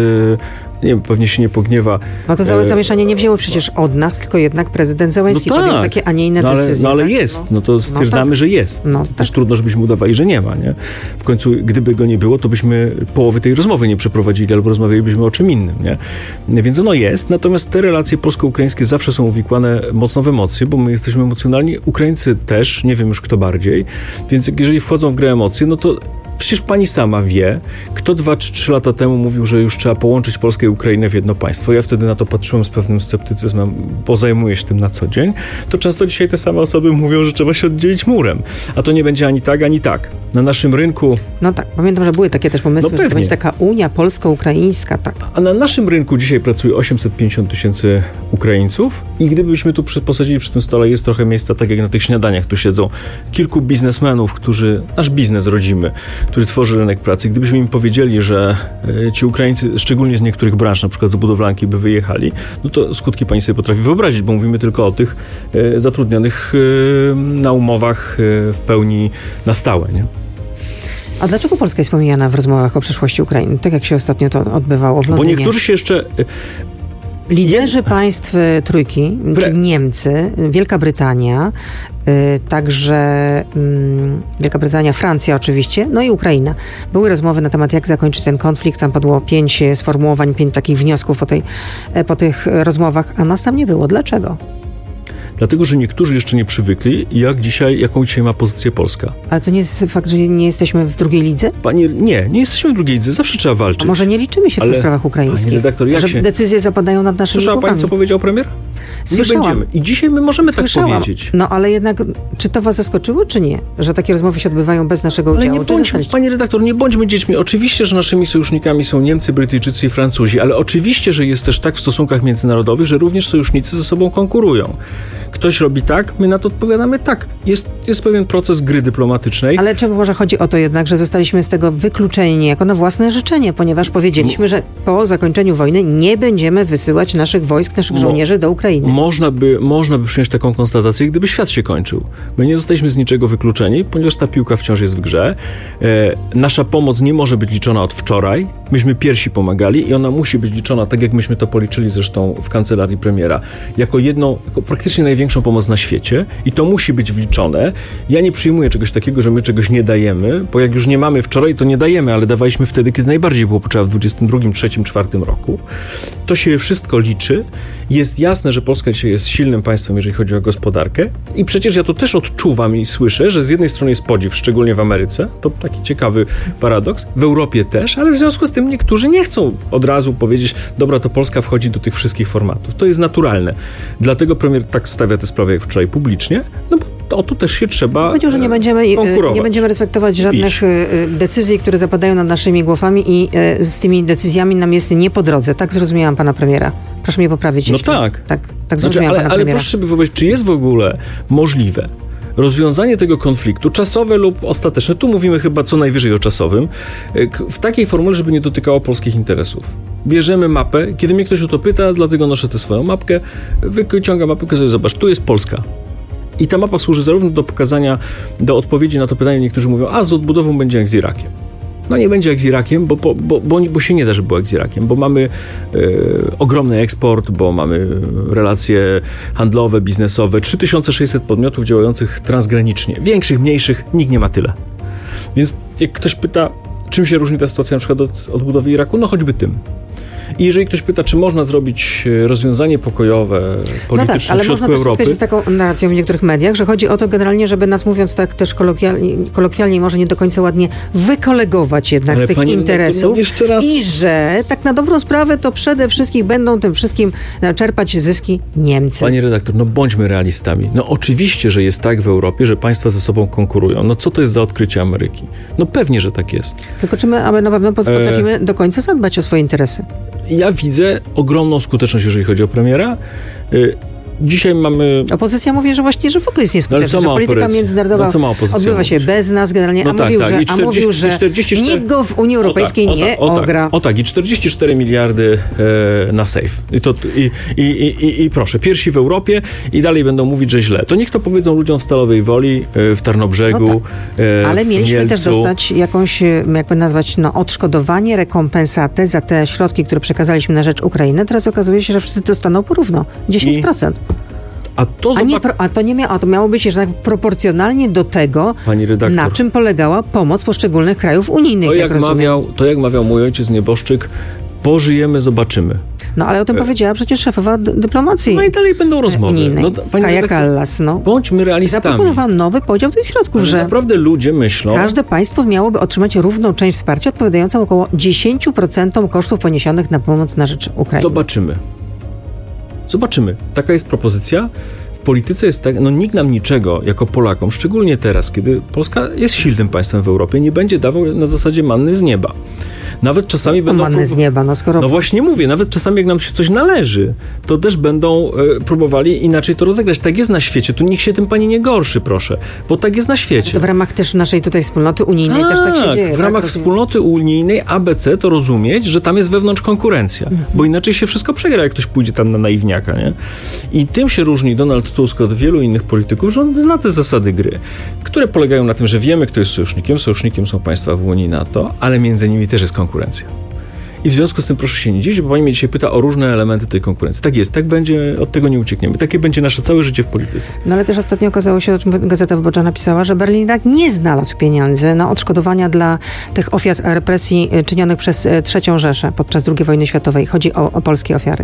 nie wiem, pewnie się nie pogniewa. No to całe zamieszanie nie wzięło przecież od nas, tylko jednak prezydent Zełenski podjął takie, a nie inne decyzje. Ale tak? Jest, no to stwierdzamy, że jest. No, też tak. trudno, żebyśmy udawali, że nie ma, nie? W końcu, gdyby go nie było, to byśmy połowy tej rozmowy nie przeprowadzili, albo rozmawialibyśmy o czym innym, nie? Więc ono jest, natomiast te relacje polsko-ukraińskie zawsze są uwikłane mocno w emocje, bo my jesteśmy emocjonalni, Ukraińcy też, nie wiem już kto bardziej, więc jeżeli wchodzą w grę emocje, no to przecież pani sama wie, kto 2 czy 3 lata temu mówił, że już trzeba połączyć Polskę i Ukrainę w jedno państwo. Ja wtedy na to patrzyłem z pewnym sceptycyzmem, bo zajmuję się tym na co dzień. To często dzisiaj te same osoby mówią, że trzeba się oddzielić murem. A to nie będzie ani tak, ani tak. Na naszym rynku... No tak, pamiętam, że były takie też pomysły, że to będzie taka Unia polsko-ukraińska. Tak. A na naszym rynku dzisiaj pracuje 850 000 Ukraińców i gdybyśmy tu posadzili przy tym stole, jest trochę miejsca, tak jak na tych śniadaniach tu siedzą, kilku biznesmenów, którzy, nasz biznes rodzimy, który tworzy rynek pracy. Gdybyśmy im powiedzieli, że ci Ukraińcy, szczególnie z niektórych branż, na przykład z budowlanki, by wyjechali, no to skutki pani sobie potrafi wyobrazić, bo mówimy tylko o tych zatrudnionych na umowach w pełni na stałe, nie? A dlaczego Polska jest pomijana w rozmowach o przyszłości Ukrainy? Tak jak się ostatnio to odbywało w Londynie. Bo niektórzy się jeszcze... Liderzy państw trójki, czyli Niemcy, Wielka Brytania, także Wielka Brytania, Francja oczywiście, no i Ukraina. Były rozmowy na temat, jak zakończyć ten konflikt. Tam padło 5 sformułowań, 5 takich wniosków po tych rozmowach, a nas tam nie było. Dlaczego? Dlatego, że niektórzy jeszcze nie przywykli, jaką dzisiaj ma pozycję Polska. Ale to nie jest fakt, że nie jesteśmy w drugiej lidze? Nie jesteśmy w drugiej lidze, zawsze trzeba walczyć. A może nie liczymy się w tych sprawach ukraińskich? Pani redaktor, że decyzje zapadają nad naszymi głowami? Słyszała pani, co powiedział premier? Słyszałam. Nie będziemy. I dzisiaj my możemy tak powiedzieć. No ale jednak, czy to was zaskoczyło, czy nie? Że takie rozmowy się odbywają bez naszego udziału? Ale nie bądźmy, pani redaktor, nie bądźmy dziećmi. Oczywiście, że naszymi sojusznikami są Niemcy, Brytyjczycy i Francuzi, ale oczywiście, że jest też tak w stosunkach międzynarodowych, że również sojusznicy ze sobą konkurują. Ktoś robi tak, my na to odpowiadamy tak. Jest pewien proces gry dyplomatycznej. Ale czy może chodzi o to jednak, że zostaliśmy z tego wykluczeni niejako na własne życzenie, ponieważ powiedzieliśmy, że po zakończeniu wojny nie będziemy wysyłać naszych wojsk, naszych żołnierzy do Ukrainy. Można by przyjąć taką konstatację, gdyby świat się kończył. My nie zostaliśmy z niczego wykluczeni, ponieważ ta piłka wciąż jest w grze. Nasza pomoc nie może być liczona od wczoraj. Myśmy pierwsi pomagali i ona musi być liczona, tak jak myśmy to policzyli zresztą w kancelarii premiera, jako praktycznie największą pomoc na świecie i to musi być wliczone. Ja nie przyjmuję czegoś takiego, że my czegoś nie dajemy, bo jak już nie mamy wczoraj, to nie dajemy, ale dawaliśmy wtedy, kiedy najbardziej było potrzeba, w 22, 3, 4 roku. To się wszystko liczy. Jest jasne, że Polska dzisiaj jest silnym państwem, jeżeli chodzi o gospodarkę i przecież ja to też odczuwam i słyszę, że z jednej strony jest podziw, szczególnie w Ameryce, to taki ciekawy paradoks, w Europie też, ale w związku z tym niektórzy nie chcą od razu powiedzieć, dobra, to Polska wchodzi do tych wszystkich formatów. To jest naturalne. Dlatego premier tak stawia tę sprawę jak wczoraj publicznie, no bo o to też się trzeba powiedział, że nie będziemy respektować żadnych decyzji, które zapadają nad naszymi głowami i z tymi decyzjami nam jest nie po drodze. Tak zrozumiałam pana premiera. Proszę mnie poprawić. No tak. Tak zrozumiałam pana premiera. Ale proszę sobie wyobrazić, czy jest w ogóle możliwe rozwiązanie tego konfliktu, czasowe lub ostateczne, tu mówimy chyba co najwyżej o czasowym, w takiej formule, żeby nie dotykało polskich interesów. Bierzemy mapę, kiedy mnie ktoś o to pyta, dlatego noszę tę swoją mapkę, wyciągam mapę, pokazuję, zobacz, tu jest Polska. I ta mapa służy zarówno do pokazania, do odpowiedzi na to pytanie, niektórzy mówią, a z odbudową będzie jak z Irakiem. No nie będzie jak z Irakiem, bo się nie da, żeby było jak z Irakiem, bo mamy ogromny eksport, bo mamy relacje handlowe, biznesowe, 3600 podmiotów działających transgranicznie. Większych, mniejszych, nikt nie ma tyle. Więc jak ktoś pyta, czym się różni ta sytuacja na przykład od odbudowy Iraku, no choćby tym. I jeżeli ktoś pyta, czy można zrobić rozwiązanie pokojowe, polityczne w środku Europy... Ale można też spotkać z taką narracją w niektórych mediach, że chodzi o to generalnie, żeby nas, mówiąc tak też kolokwialnie, może nie do końca ładnie, wykolegować jednak z tych interesów i że tak na dobrą sprawę to przede wszystkim będą tym wszystkim czerpać zyski Niemcy. Pani redaktor, no bądźmy realistami. No oczywiście, że jest tak w Europie, że państwa ze sobą konkurują. No co to jest za odkrycie Ameryki? No pewnie, że tak jest. Tylko czy my aby na pewno potrafimy do końca zadbać o swoje interesy? Ja widzę ogromną skuteczność, jeżeli chodzi o premiera. Dzisiaj mamy... Opozycja mówi, że właśnie, że w ogóle jest nieskuteczna, że polityka międzynarodowa odbywa się bez nas generalnie, mówił, że nikt go w Unii Europejskiej nie ogra. O tak, i 44 miliardy na safe. I proszę, pierwsi w Europie i dalej będą mówić, że źle. To niech to powiedzą ludziom w Stalowej Woli, w Tarnobrzegu, ale mieliśmy Mielcu. Też dostać jakąś, jakby nazwać, odszkodowanie, rekompensatę za te środki, które przekazaliśmy na rzecz Ukrainy. Teraz okazuje się, że wszyscy dostaną porówno. 10%. To miało być jednak proporcjonalnie do tego, na czym polegała pomoc poszczególnych krajów unijnych. To jak mawiał mój ojciec nieboszczyk, pożyjemy, zobaczymy. No ale o tym powiedziała przecież szefowa dyplomacji. No i dalej będą rozmowy. Kaja Kallas. Bądźmy realistami. Zaproponowano nowy podział tych środków, że naprawdę ludzie myślą... Każde państwo miałoby otrzymać równą część wsparcia odpowiadającą około 10% kosztów poniesionych na pomoc na rzecz Ukrainy. Zobaczymy. Taka jest propozycja. W polityce jest tak, nikt nam niczego jako Polakom, szczególnie teraz, kiedy Polska jest silnym państwem w Europie, nie będzie dawał na zasadzie manny z nieba. Nawet czasami będą... Manny z nieba, skoro... No właśnie mówię, nawet czasami jak nam się coś należy, to też będą próbowali inaczej to rozegrać. Tak jest na świecie, tu nikt się tym pani nie gorszy, proszę, bo tak jest na świecie. W ramach też naszej tutaj wspólnoty unijnej też tak się dzieje. W ramach wspólnoty unijnej ABC to rozumieć, że tam jest wewnątrz konkurencja, bo inaczej się wszystko przegra, jak ktoś pójdzie tam na naiwniaka, nie? I tym się różni Donald Tusk od wielu innych polityków, że on zna te zasady gry, które polegają na tym, że wiemy, kto jest sojusznikiem. Sojusznikiem są państwa w Unii NATO, ale między nimi też jest konkurencja. I w związku z tym proszę się nie dziwić, bo pani mnie dzisiaj pyta o różne elementy tej konkurencji. Tak jest, tak będzie, od tego nie uciekniemy. Takie będzie nasze całe życie w polityce. No ale też ostatnio okazało się, o czym Gazeta Wyborcza napisała, że Berlin tak nie znalazł pieniędzy na odszkodowania dla tych ofiar represji czynionych przez III Rzeszę podczas II wojny światowej. Chodzi o polskie ofiary.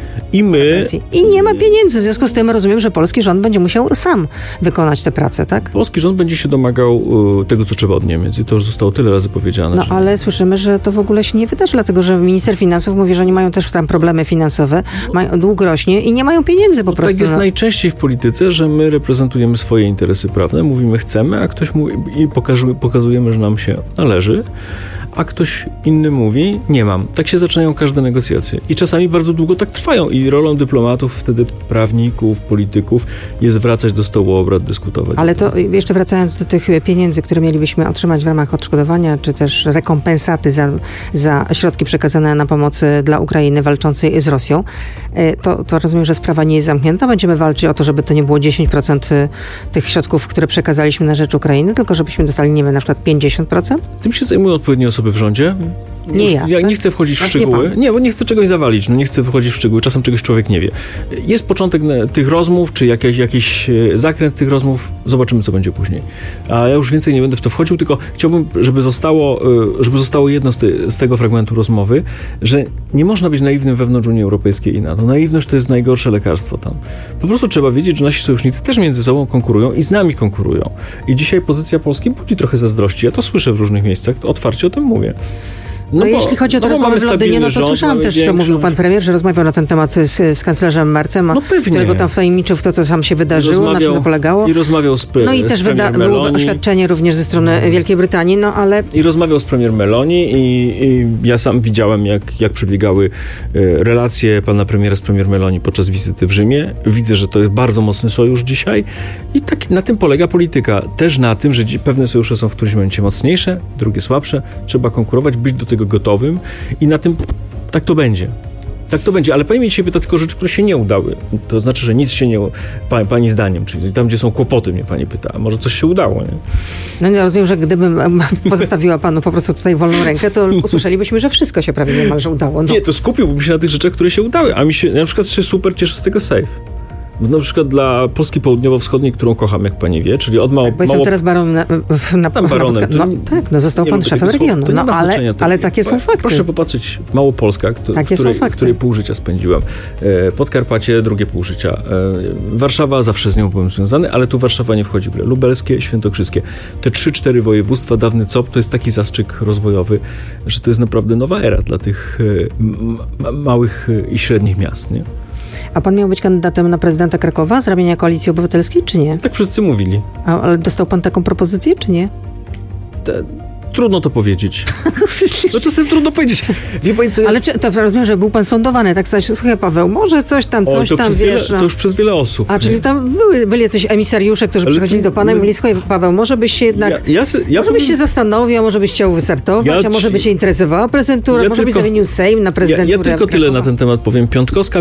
I nie ma pieniędzy. W związku z tym rozumiem, że polski rząd będzie musiał sam wykonać tę pracę, tak? Polski rząd będzie się domagał tego, co trzeba od Niemiec. I to już zostało tyle razy powiedziane. Ale słyszymy, że to w ogóle się nie wydarzy, dlatego że minister finansów mówi, że oni mają też tam problemy finansowe, dług rośnie i nie mają pieniędzy po prostu. Tak jest najczęściej w polityce, że my reprezentujemy swoje interesy prawne, mówimy chcemy, a ktoś mówi i pokazujemy, że nam się należy, a ktoś inny mówi, nie mam. Tak się zaczynają każde negocjacje. I czasami bardzo długo tak trwają. I rolą dyplomatów, wtedy prawników, polityków jest wracać do stołu obrad, dyskutować. Ale to jeszcze wracając do tych pieniędzy, które mielibyśmy otrzymać w ramach odszkodowania, czy też rekompensaty za środki przekazane na pomoc dla Ukrainy walczącej z Rosją, to rozumiem, że sprawa nie jest zamknięta. Będziemy walczyć o to, żeby to nie było 10% tych środków, które przekazaliśmy na rzecz Ukrainy, tylko żebyśmy dostali, nie wiem, na przykład 50%? Tym się zajmują odpowiednie osoby w rządzie. Ja nie chcę wchodzić w szczegóły. Nie, bo nie chcę czegoś zawalić. Nie chcę wchodzić w szczegóły. Czasem czegoś człowiek nie wie. Jest początek tych rozmów, czy jakiś zakręt tych rozmów. Zobaczymy, co będzie później. A ja już więcej nie będę w to wchodził, tylko chciałbym, żeby zostało jedno z tego fragmentu rozmowy, że nie można być naiwnym wewnątrz Unii Europejskiej i NATO. Naiwność to jest najgorsze lekarstwo tam. Po prostu trzeba wiedzieć, że nasi sojusznicy też między sobą konkurują i z nami konkurują. I dzisiaj pozycja Polski budzi trochę zazdrości. Ja to słyszę w różnych miejscach. Otwarcie o tym mówię. No jeśli chodzi o tę rozmowę w Londynie, no to słyszałam też, co mówił pan premier, że rozmawiał na ten temat z kanclerzem Mercem, którego tam wtajemniczył w to, co tam się wydarzyło, na czym to polegało. I rozmawiał z No i też było oświadczenie również ze strony Wielkiej Brytanii, no ale... I rozmawiał z premier Meloni i ja sam widziałem, jak przebiegały relacje pana premiera z premier Meloni podczas wizyty w Rzymie. Widzę, że to jest bardzo mocny sojusz dzisiaj i tak na tym polega polityka. Też na tym, że pewne sojusze są w którymś momencie mocniejsze, drugie słabsze. Trzeba konkurować, być do tego gotowym i na tym tak to będzie. Tak to będzie, ale pani mnie dzisiaj pyta tylko rzeczy, które się nie udały. To znaczy, że nic się nie... Pani zdaniem, czyli tam, gdzie są kłopoty, mnie pani pyta. A może coś się udało, nie? No nie rozumiem, że gdybym pozostawiła panu po prostu tutaj wolną rękę, to usłyszelibyśmy, że wszystko się prawie niemalże udało. No. Nie, to skupiłbym się na tych rzeczach, które się udały, a mi się na przykład się super cieszę z tego Safe. Na przykład dla Polski Południowo-Wschodniej, którą kocham, jak pani wie, czyli od bo jestem teraz baronem baronem. Został pan szefem regionu. No, ale takie są fakty. Proszę popatrzeć, Małopolska, w której pół życia spędziłem. Podkarpacie, drugie pół życia. Warszawa, zawsze z nią byłem związany, ale tu Warszawa nie wchodzi w grę. Lubelskie, świętokrzyskie. Te 3-4 województwa, dawny COP, to jest taki zastrzyk rozwojowy, że to jest naprawdę nowa era dla tych małych i średnich miast, nie? A pan miał być kandydatem na prezydenta Krakowa z ramienia Koalicji Obywatelskiej, czy nie? Tak wszyscy mówili. Ale dostał pan taką propozycję, czy nie? Trudno to powiedzieć. No czasem trudno powiedzieć. Wie pani, co... Ale to rozumiem, że był pan sądowany, tak słuchaj Paweł, może coś tam, wiesz. To już przez wiele osób. A, czyli tam byli jacyś emisariusze, którzy przychodzili do pana i mówili, słuchaj Paweł, może byś się jednak, byś się zastanowił, a może byś chciał wystartować, a może by cię interesowała prezydentura, może byś zamienił Sejm na prezydenturę. Ja tylko tyle na ten temat powiem. Piątkowska.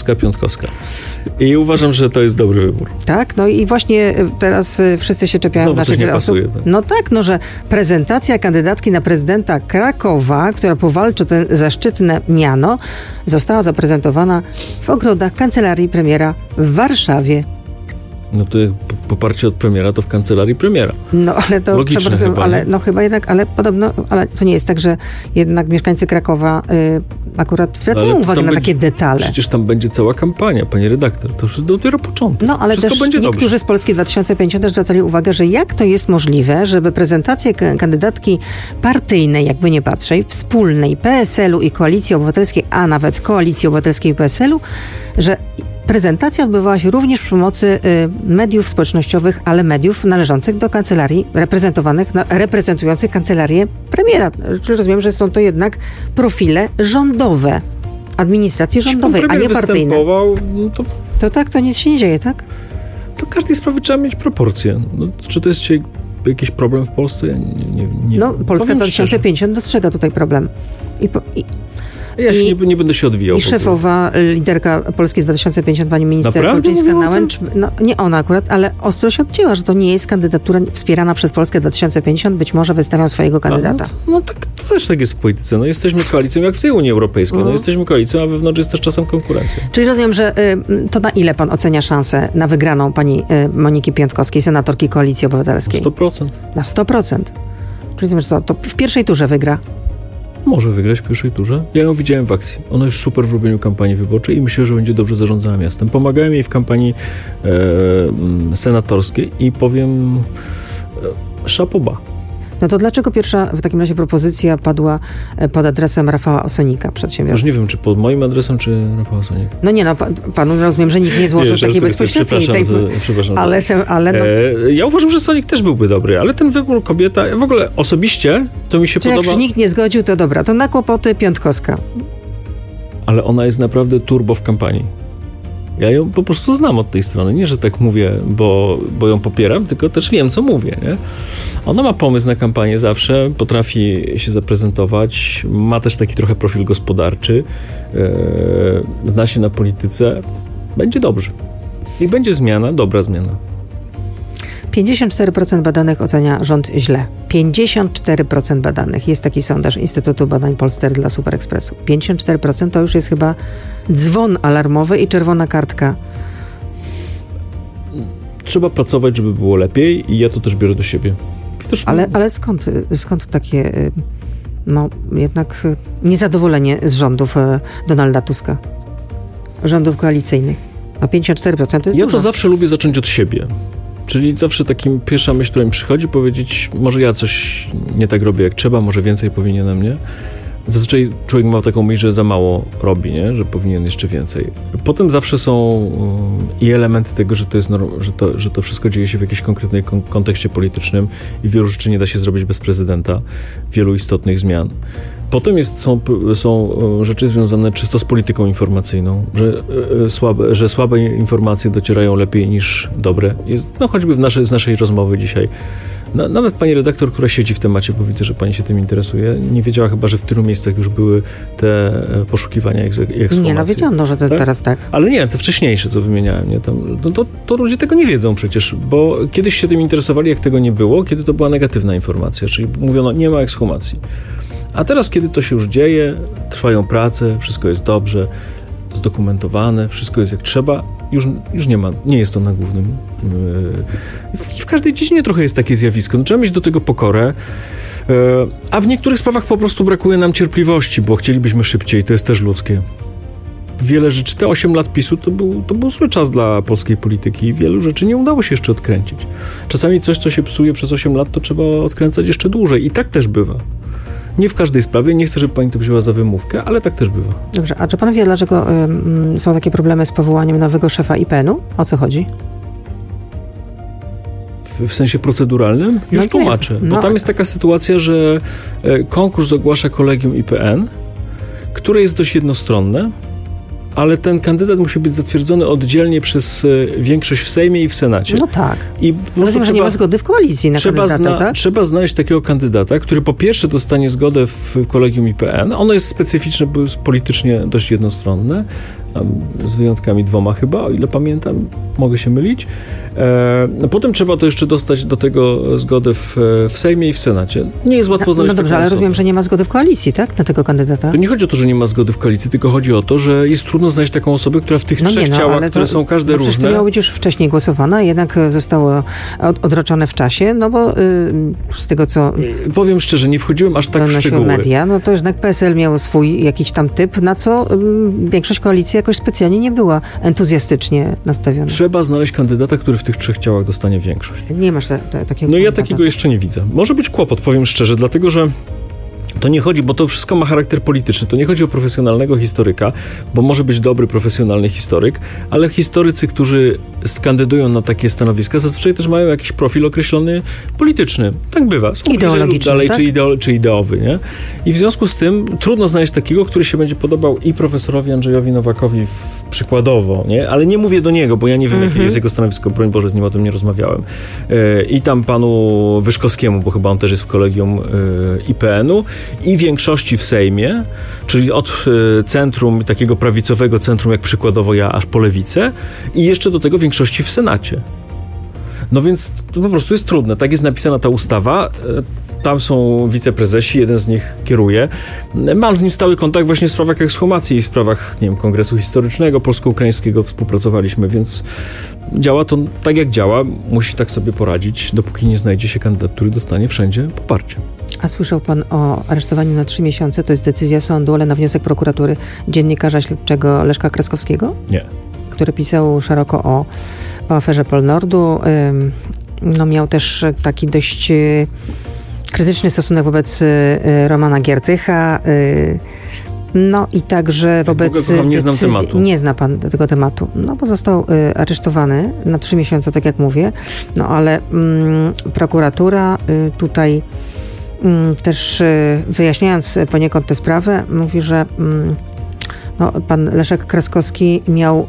I uważam, że to jest dobry wybór. Tak, no i właśnie teraz wszyscy się czepiają na wiele osób. Tak. No tak, no że prezentacja kandydatki na prezydenta Krakowa, która powalczy o to zaszczytne miano, została zaprezentowana w ogrodach Kancelarii Premiera w Warszawie. No to poparcie od premiera to w kancelarii premiera. No ale to logiczne chyba, ale no chyba jednak, ale podobno, ale to nie jest tak, że jednak mieszkańcy Krakowa akurat zwracają uwagę na takie detale. Przecież tam będzie cała kampania, pani redaktor. To już dopiero początek. No ale wszystko też niektórzy dobrze. Z Polski 2050 też zwracali uwagę, że jak to jest możliwe, żeby prezentację kandydatki partyjnej, jakby nie patrzeć, wspólnej PSL-u i Koalicji Obywatelskiej, a nawet Koalicji Obywatelskiej i PSL-u, że prezentacja odbywała się również przy pomocy mediów społecznościowych, ale mediów należących do kancelarii, reprezentujących kancelarię premiera. Czyli rozumiem, że są to jednak profile rządowe, administracji rządowej, a nie partyjne. No to tak, to nic się nie dzieje, tak? To każdej sprawy trzeba mieć proporcje. No, czy to jest dzisiaj jakiś problem w Polsce? Nie no, Polska 2050 dostrzega tutaj problem. Ja się nie będę się odwijał. I szefowa, liderka Polski 2050, pani minister Kuczyńska-Nałęcz, no nie ona akurat, ale ostro się odcięła, że to nie jest kandydatura wspierana przez Polskę 2050, być może wystawią swojego kandydata. No tak, to też tak jest w polityce. No jesteśmy koalicją jak w tej Unii Europejskiej. No jesteśmy koalicją, a wewnątrz jest też czasem konkurencja. Czyli rozumiem, że to na ile pan ocenia szansę na wygraną pani Moniki Piątkowskiej, senatorki Koalicji Obywatelskiej? Na 100%. Na 100%. Czyli rozumiem, że to w pierwszej turze wygra. Może wygrać w pierwszej turze. Ja ją widziałem w akcji. Ona jest super w robieniu kampanii wyborczej i myślę, że będzie dobrze zarządzała miastem. Pomagałem jej w kampanii senatorskiej i powiem chapeau bas. No to dlaczego pierwsza w takim razie propozycja padła pod adresem Rafała Osonika, przedsiębiorcy? Już nie wiem, czy pod moim adresem, czy Rafała Osonika. No nie, no panu rozumiem, że nikt nie złożył takiej bezpośredniej. Ale no. Ja uważam, że Sonik też byłby dobry, ale ten wybór kobieta, w ogóle osobiście to mi się podoba. Jak się nikt nie zgodził, to dobra, to na kłopoty Piątkowska. Ale ona jest naprawdę turbo w kampanii. Ja ją po prostu znam od tej strony. Nie, że tak mówię, bo ją popieram, tylko też wiem, co mówię. Nie? Ona ma pomysł na kampanię zawsze, potrafi się zaprezentować, ma też taki trochę profil gospodarczy, zna się na polityce. Będzie dobrze. I będzie zmiana, dobra zmiana. 54% badanych ocenia rząd źle. 54% badanych. Jest taki sondaż Instytutu Badań Polster dla Super Expressu. 54% to już jest chyba dzwon alarmowy i czerwona kartka. Trzeba pracować, żeby było lepiej i ja to też biorę do siebie. Ale skąd takie jednak niezadowolenie z rządów Donalda Tuska? Rządów koalicyjnych. A 54% to jest Ja dużo. to zawsze lubię zacząć od siebie. Czyli zawsze takim pierwsza myśl, która mi przychodzi, powiedzieć, może ja coś nie tak robię jak trzeba, może więcej powinienem, nie? Zazwyczaj człowiek ma taką myśl, że za mało robi, nie? Że powinien jeszcze więcej. Potem zawsze są i elementy tego, że to jest że to wszystko dzieje się w jakimś konkretnym kontekście politycznym i wielu rzeczy nie da się zrobić bez prezydenta, wielu istotnych zmian. Potem są rzeczy związane czysto z polityką informacyjną, że słabe informacje docierają lepiej niż dobre. Choćby z naszej rozmowy dzisiaj. Nawet pani redaktor, która siedzi w temacie, bo widzę, że pani się tym interesuje, nie wiedziała chyba, że w tylu miejscach już były te poszukiwania i ekshumacji. Nie, wiedziałam, że to tak? Teraz tak. Ale nie, te wcześniejsze, co wymieniałem, nie? To ludzie tego nie wiedzą przecież, bo kiedyś się tym interesowali, jak tego nie było, kiedy to była negatywna informacja, czyli mówiono, nie ma ekshumacji. A teraz, kiedy to się już dzieje, trwają prace, wszystko jest dobrze, zdokumentowane, wszystko jest jak trzeba, już nie jest to na głównym. W każdej dziedzinie trochę jest takie zjawisko. Trzeba mieć do tego pokorę, a w niektórych sprawach po prostu brakuje nam cierpliwości, bo chcielibyśmy szybciej, to jest też ludzkie. Wiele rzeczy, te 8 lat PiS-u to był zły czas dla polskiej polityki i wielu rzeczy nie udało się jeszcze odkręcić. Czasami coś, co się psuje przez 8 lat, to trzeba odkręcać jeszcze dłużej i tak też bywa. Nie w każdej sprawie, nie chcę, żeby pani to wzięła za wymówkę, ale tak też bywa. Dobrze, a czy pan wie, dlaczego są takie problemy z powołaniem nowego szefa IPN-u? O co chodzi? W sensie proceduralnym? Już tłumaczę. Bo tam jest taka sytuacja, że konkurs ogłasza Kolegium IPN, które jest dość jednostronne, ale ten kandydat musi być zatwierdzony oddzielnie przez większość w Sejmie i w Senacie. No tak. I rozumiem, że nie ma zgody w koalicji na kandydata, tak? Trzeba znaleźć takiego kandydata, który po pierwsze dostanie zgodę w Kolegium IPN. Ono jest specyficzne, bo jest politycznie dość jednostronne, z wyjątkami 2 chyba, o ile pamiętam, mogę się mylić. Potem trzeba to jeszcze dostać do tego zgodę w Sejmie i w Senacie. Nie jest łatwo znaleźć taką osobę. Ale rozumiem, że nie ma zgody w koalicji, tak? Na tego kandydata? To nie chodzi o to, że nie ma zgody w koalicji, tylko chodzi o to, że jest trudno znaleźć taką osobę, która w tych 3 ciałach, które są każde różne... to miało być już wcześniej głosowane, jednak zostało odroczone w czasie, bo z tego, co... Powiem szczerze, nie wchodziłem aż tak w szczegóły. Media, to jednak PSL miało swój jakiś tam typ, na co większość koalicji jakoś specjalnie nie była entuzjastycznie nastawiona. Trzeba znaleźć kandydata, który w tych 3 ciałach dostanie większość. Nie masz takiego kandydata. Ja takiego jeszcze nie widzę. Może być kłopot, powiem szczerze, dlatego, że to nie chodzi, bo to wszystko ma charakter polityczny. To nie chodzi o profesjonalnego historyka, bo może być dobry, profesjonalny historyk, ale historycy, którzy kandydują na takie stanowiska, zazwyczaj też mają jakiś profil określony polityczny. Tak bywa. Są ideologiczny, dalej, tak? czy ideowy, nie? I w związku z tym trudno znaleźć takiego, który się będzie podobał i profesorowi Andrzejowi Nowakowi przykładowo, nie? Ale nie mówię do niego, bo ja nie wiem, jakie jest jego stanowisko. Broń Boże, z nim o tym nie rozmawiałem. I tam panu Wyszkowskiemu, bo chyba on też jest w kolegium IPN-u, i większości w Sejmie, czyli od centrum, takiego prawicowego centrum, jak przykładowo ja, aż po lewicę, i jeszcze do tego większości w Senacie. No więc to po prostu jest trudne. Tak jest napisana ta ustawa. Tam są wiceprezesi, jeden z nich kieruje. Mam z nim stały kontakt właśnie w sprawach ekshumacji i w sprawach, nie wiem, Kongresu Historycznego Polsko-Ukraińskiego współpracowaliśmy, więc działa to tak jak działa. Musi tak sobie poradzić, dopóki nie znajdzie się kandydat, który dostanie wszędzie poparcie. A słyszał pan o aresztowaniu na 3 miesiące? To jest decyzja sądu, ale na wniosek prokuratury dziennikarza śledczego Leszka Kraskowskiego? Nie. Który pisał szeroko o aferze Polnordu. Miał też taki dość krytyczny stosunek wobec Romana Giertycha. I także wobec... Nie znam tematu. Nie zna pan tego tematu. Bo został aresztowany na 3 miesiące, tak jak mówię. Ale prokuratura tutaj też wyjaśniając poniekąd tę sprawę, mówi, że pan Leszek Kraskowski miał...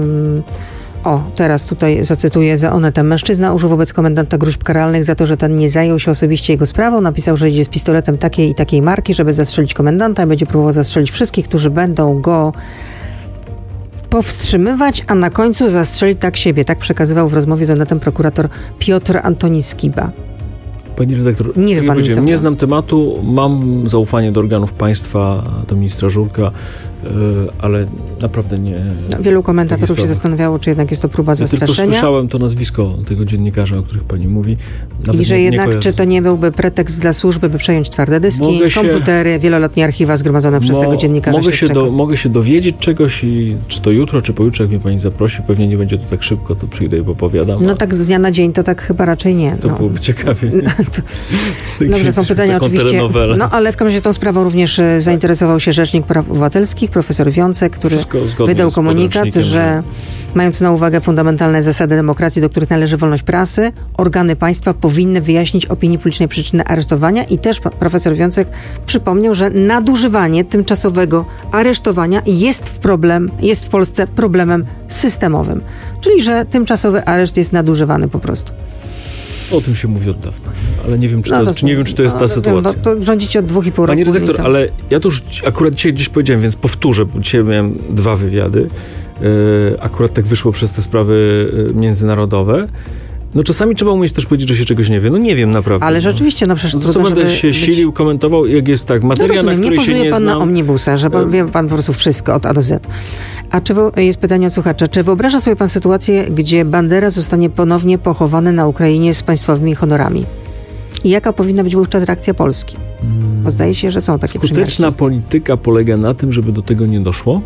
teraz tutaj zacytuję za Onetę. Mężczyzna użył wobec komendanta gróźb karalnych za to, że ten nie zajął się osobiście jego sprawą. Napisał, że idzie z pistoletem takiej i takiej marki, żeby zastrzelić komendanta i będzie próbował zastrzelić wszystkich, którzy będą go powstrzymywać, a na końcu zastrzeli tak siebie. Tak przekazywał w rozmowie z Onetem prokurator Piotr Antoni Skiba. Pani redaktor, nie znam tematu, mam zaufanie do organów państwa, do ministra Żurka, ale naprawdę nie... Wielu komentatorów się zastanawiało, czy jednak jest to próba zastraszenia. Tylko słyszałem to nazwisko tego dziennikarza, o których pani mówi. I że jednak, czy to nie byłby pretekst dla służby, by przejąć twarde dyski, komputery, wieloletnie archiwa zgromadzone przez tego dziennikarza śledczego. Mogę się dowiedzieć czegoś i czy to jutro, czy pojutrze, jak mnie pani zaprosi, pewnie nie będzie to tak szybko, to przyjdę i opowiadam. Tak z dnia na dzień to tak chyba raczej nie. To byłoby ciekawie. Dobrze, są pytania oczywiście. No ale w każdym razie tą sprawą również zainteresował się Rzecznik Praw Obywatelskich, profesor Wiącek, który wydał komunikat, że mając na uwagę fundamentalne zasady demokracji, do których należy wolność prasy, organy państwa powinny wyjaśnić opinii publicznej przyczyny aresztowania i też profesor Wiącek przypomniał, że nadużywanie tymczasowego aresztowania jest w Polsce problemem systemowym. Czyli, że tymczasowy areszt jest nadużywany po prostu. O tym się mówi od dawna, ale nie wiem, czy to jest ta sytuacja. To rządzicie od 2,5 roku. Pani redaktor, ale ja to już akurat dzisiaj gdzieś powiedziałem, więc powtórzę, bo dzisiaj miałem 2 wywiady. Akurat tak wyszło przez te sprawy międzynarodowe. No czasami trzeba umieć też powiedzieć, że się czegoś nie wie. No nie wiem naprawdę. Ale rzeczywiście, przecież trudno, co będę się silił, komentował, jak jest tak, materia, na której się nie znam. Nie pozuje pan na omnibusa, że wie pan po prostu wszystko od A do Z. A jest pytanie od słuchacza. Czy wyobraża sobie pan sytuację, gdzie Bandera zostanie ponownie pochowany na Ukrainie z państwowymi honorami? I jaka powinna być wówczas reakcja Polski? Bo zdaje się, że są takie przymiarki. Skuteczna polityka polega na tym, żeby do tego nie doszło.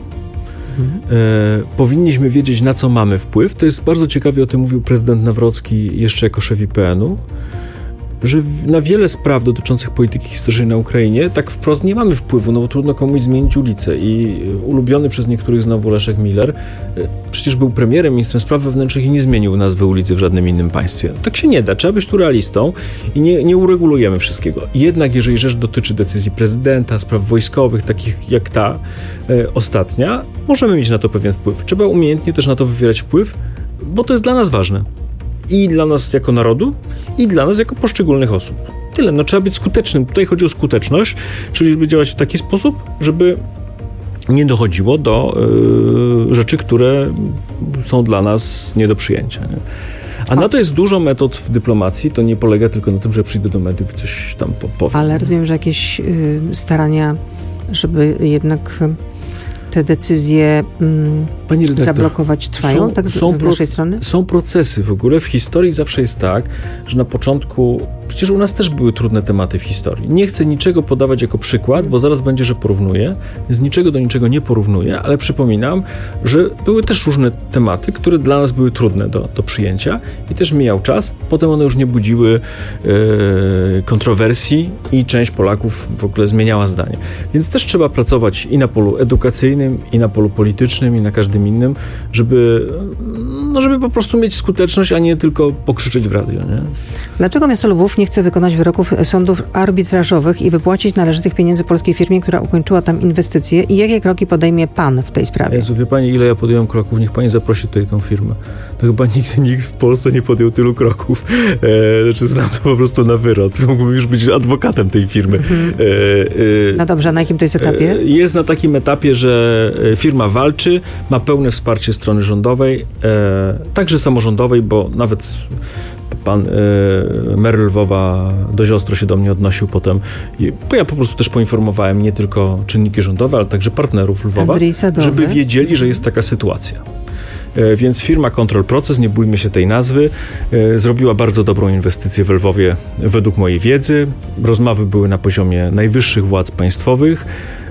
Powinniśmy wiedzieć, na co mamy wpływ. To jest bardzo ciekawie, o tym mówił prezydent Nawrocki jeszcze jako szef IPN-u, że na wiele spraw dotyczących polityki historycznej na Ukrainie tak wprost nie mamy wpływu, no bo trudno komuś zmienić ulicę. I ulubiony przez niektórych znowu Leszek Miller przecież był premierem, ministrem spraw wewnętrznych i nie zmienił nazwy ulicy w żadnym innym państwie. Tak się nie da, trzeba być tu realistą i nie uregulujemy wszystkiego. Jednak jeżeli rzecz dotyczy decyzji prezydenta, spraw wojskowych, takich jak ta ostatnia, możemy mieć na to pewien wpływ. Trzeba umiejętnie też na to wywierać wpływ, bo to jest dla nas ważne. I dla nas jako narodu, i dla nas jako poszczególnych osób. Tyle. No trzeba być skutecznym. Tutaj chodzi o skuteczność, czyli żeby działać w taki sposób, żeby nie dochodziło do rzeczy, które są dla nas nie do przyjęcia. Nie? A na to jest dużo metod w dyplomacji. To nie polega tylko na tym, że przyjdę do mediów i coś tam powiem. Ale rozumiem, że jakieś starania, żeby jednak te decyzje zablokować trwają, z naszej strony? Są procesy w ogóle. W historii zawsze jest tak, że na początku, przecież u nas też były trudne tematy w historii. Nie chcę niczego podawać jako przykład, bo zaraz będzie, że porównuję, więc niczego do niczego nie porównuję, ale przypominam, że były też różne tematy, które dla nas były trudne do przyjęcia i też mijał czas. Potem one już nie budziły kontrowersji i część Polaków w ogóle zmieniała zdanie. Więc też trzeba pracować i na polu edukacyjnym, i na polu politycznym, i na każdym innym, żeby po prostu mieć skuteczność, a nie tylko pokrzyczeć w radio. Nie? Dlaczego miasto Lwów nie chce wykonać wyroków sądów arbitrażowych i wypłacić należytych pieniędzy polskiej firmie, która ukończyła tam inwestycje? I jakie kroki podejmie pan w tej sprawie? Jezu, wie pani, ile ja podjąłem kroków? Niech pani zaprosi tutaj tą firmę. To chyba nikt w Polsce nie podjął tylu kroków. Znam to po prostu na wyrok. Mógłbym już być adwokatem tej firmy. No dobrze, a na jakim to jest etapie? Jest na takim etapie, że firma walczy, ma pełne wsparcie strony rządowej, także samorządowej, bo nawet pan mer Lwowa dość ostro się do mnie odnosił potem, bo ja po prostu też poinformowałem nie tylko czynniki rządowe, ale także partnerów Lwowa, żeby wiedzieli, że jest taka sytuacja. Więc firma Control Proces, nie bójmy się tej nazwy, zrobiła bardzo dobrą inwestycję w Lwowie według mojej wiedzy. Rozmowy były na poziomie najwyższych władz państwowych.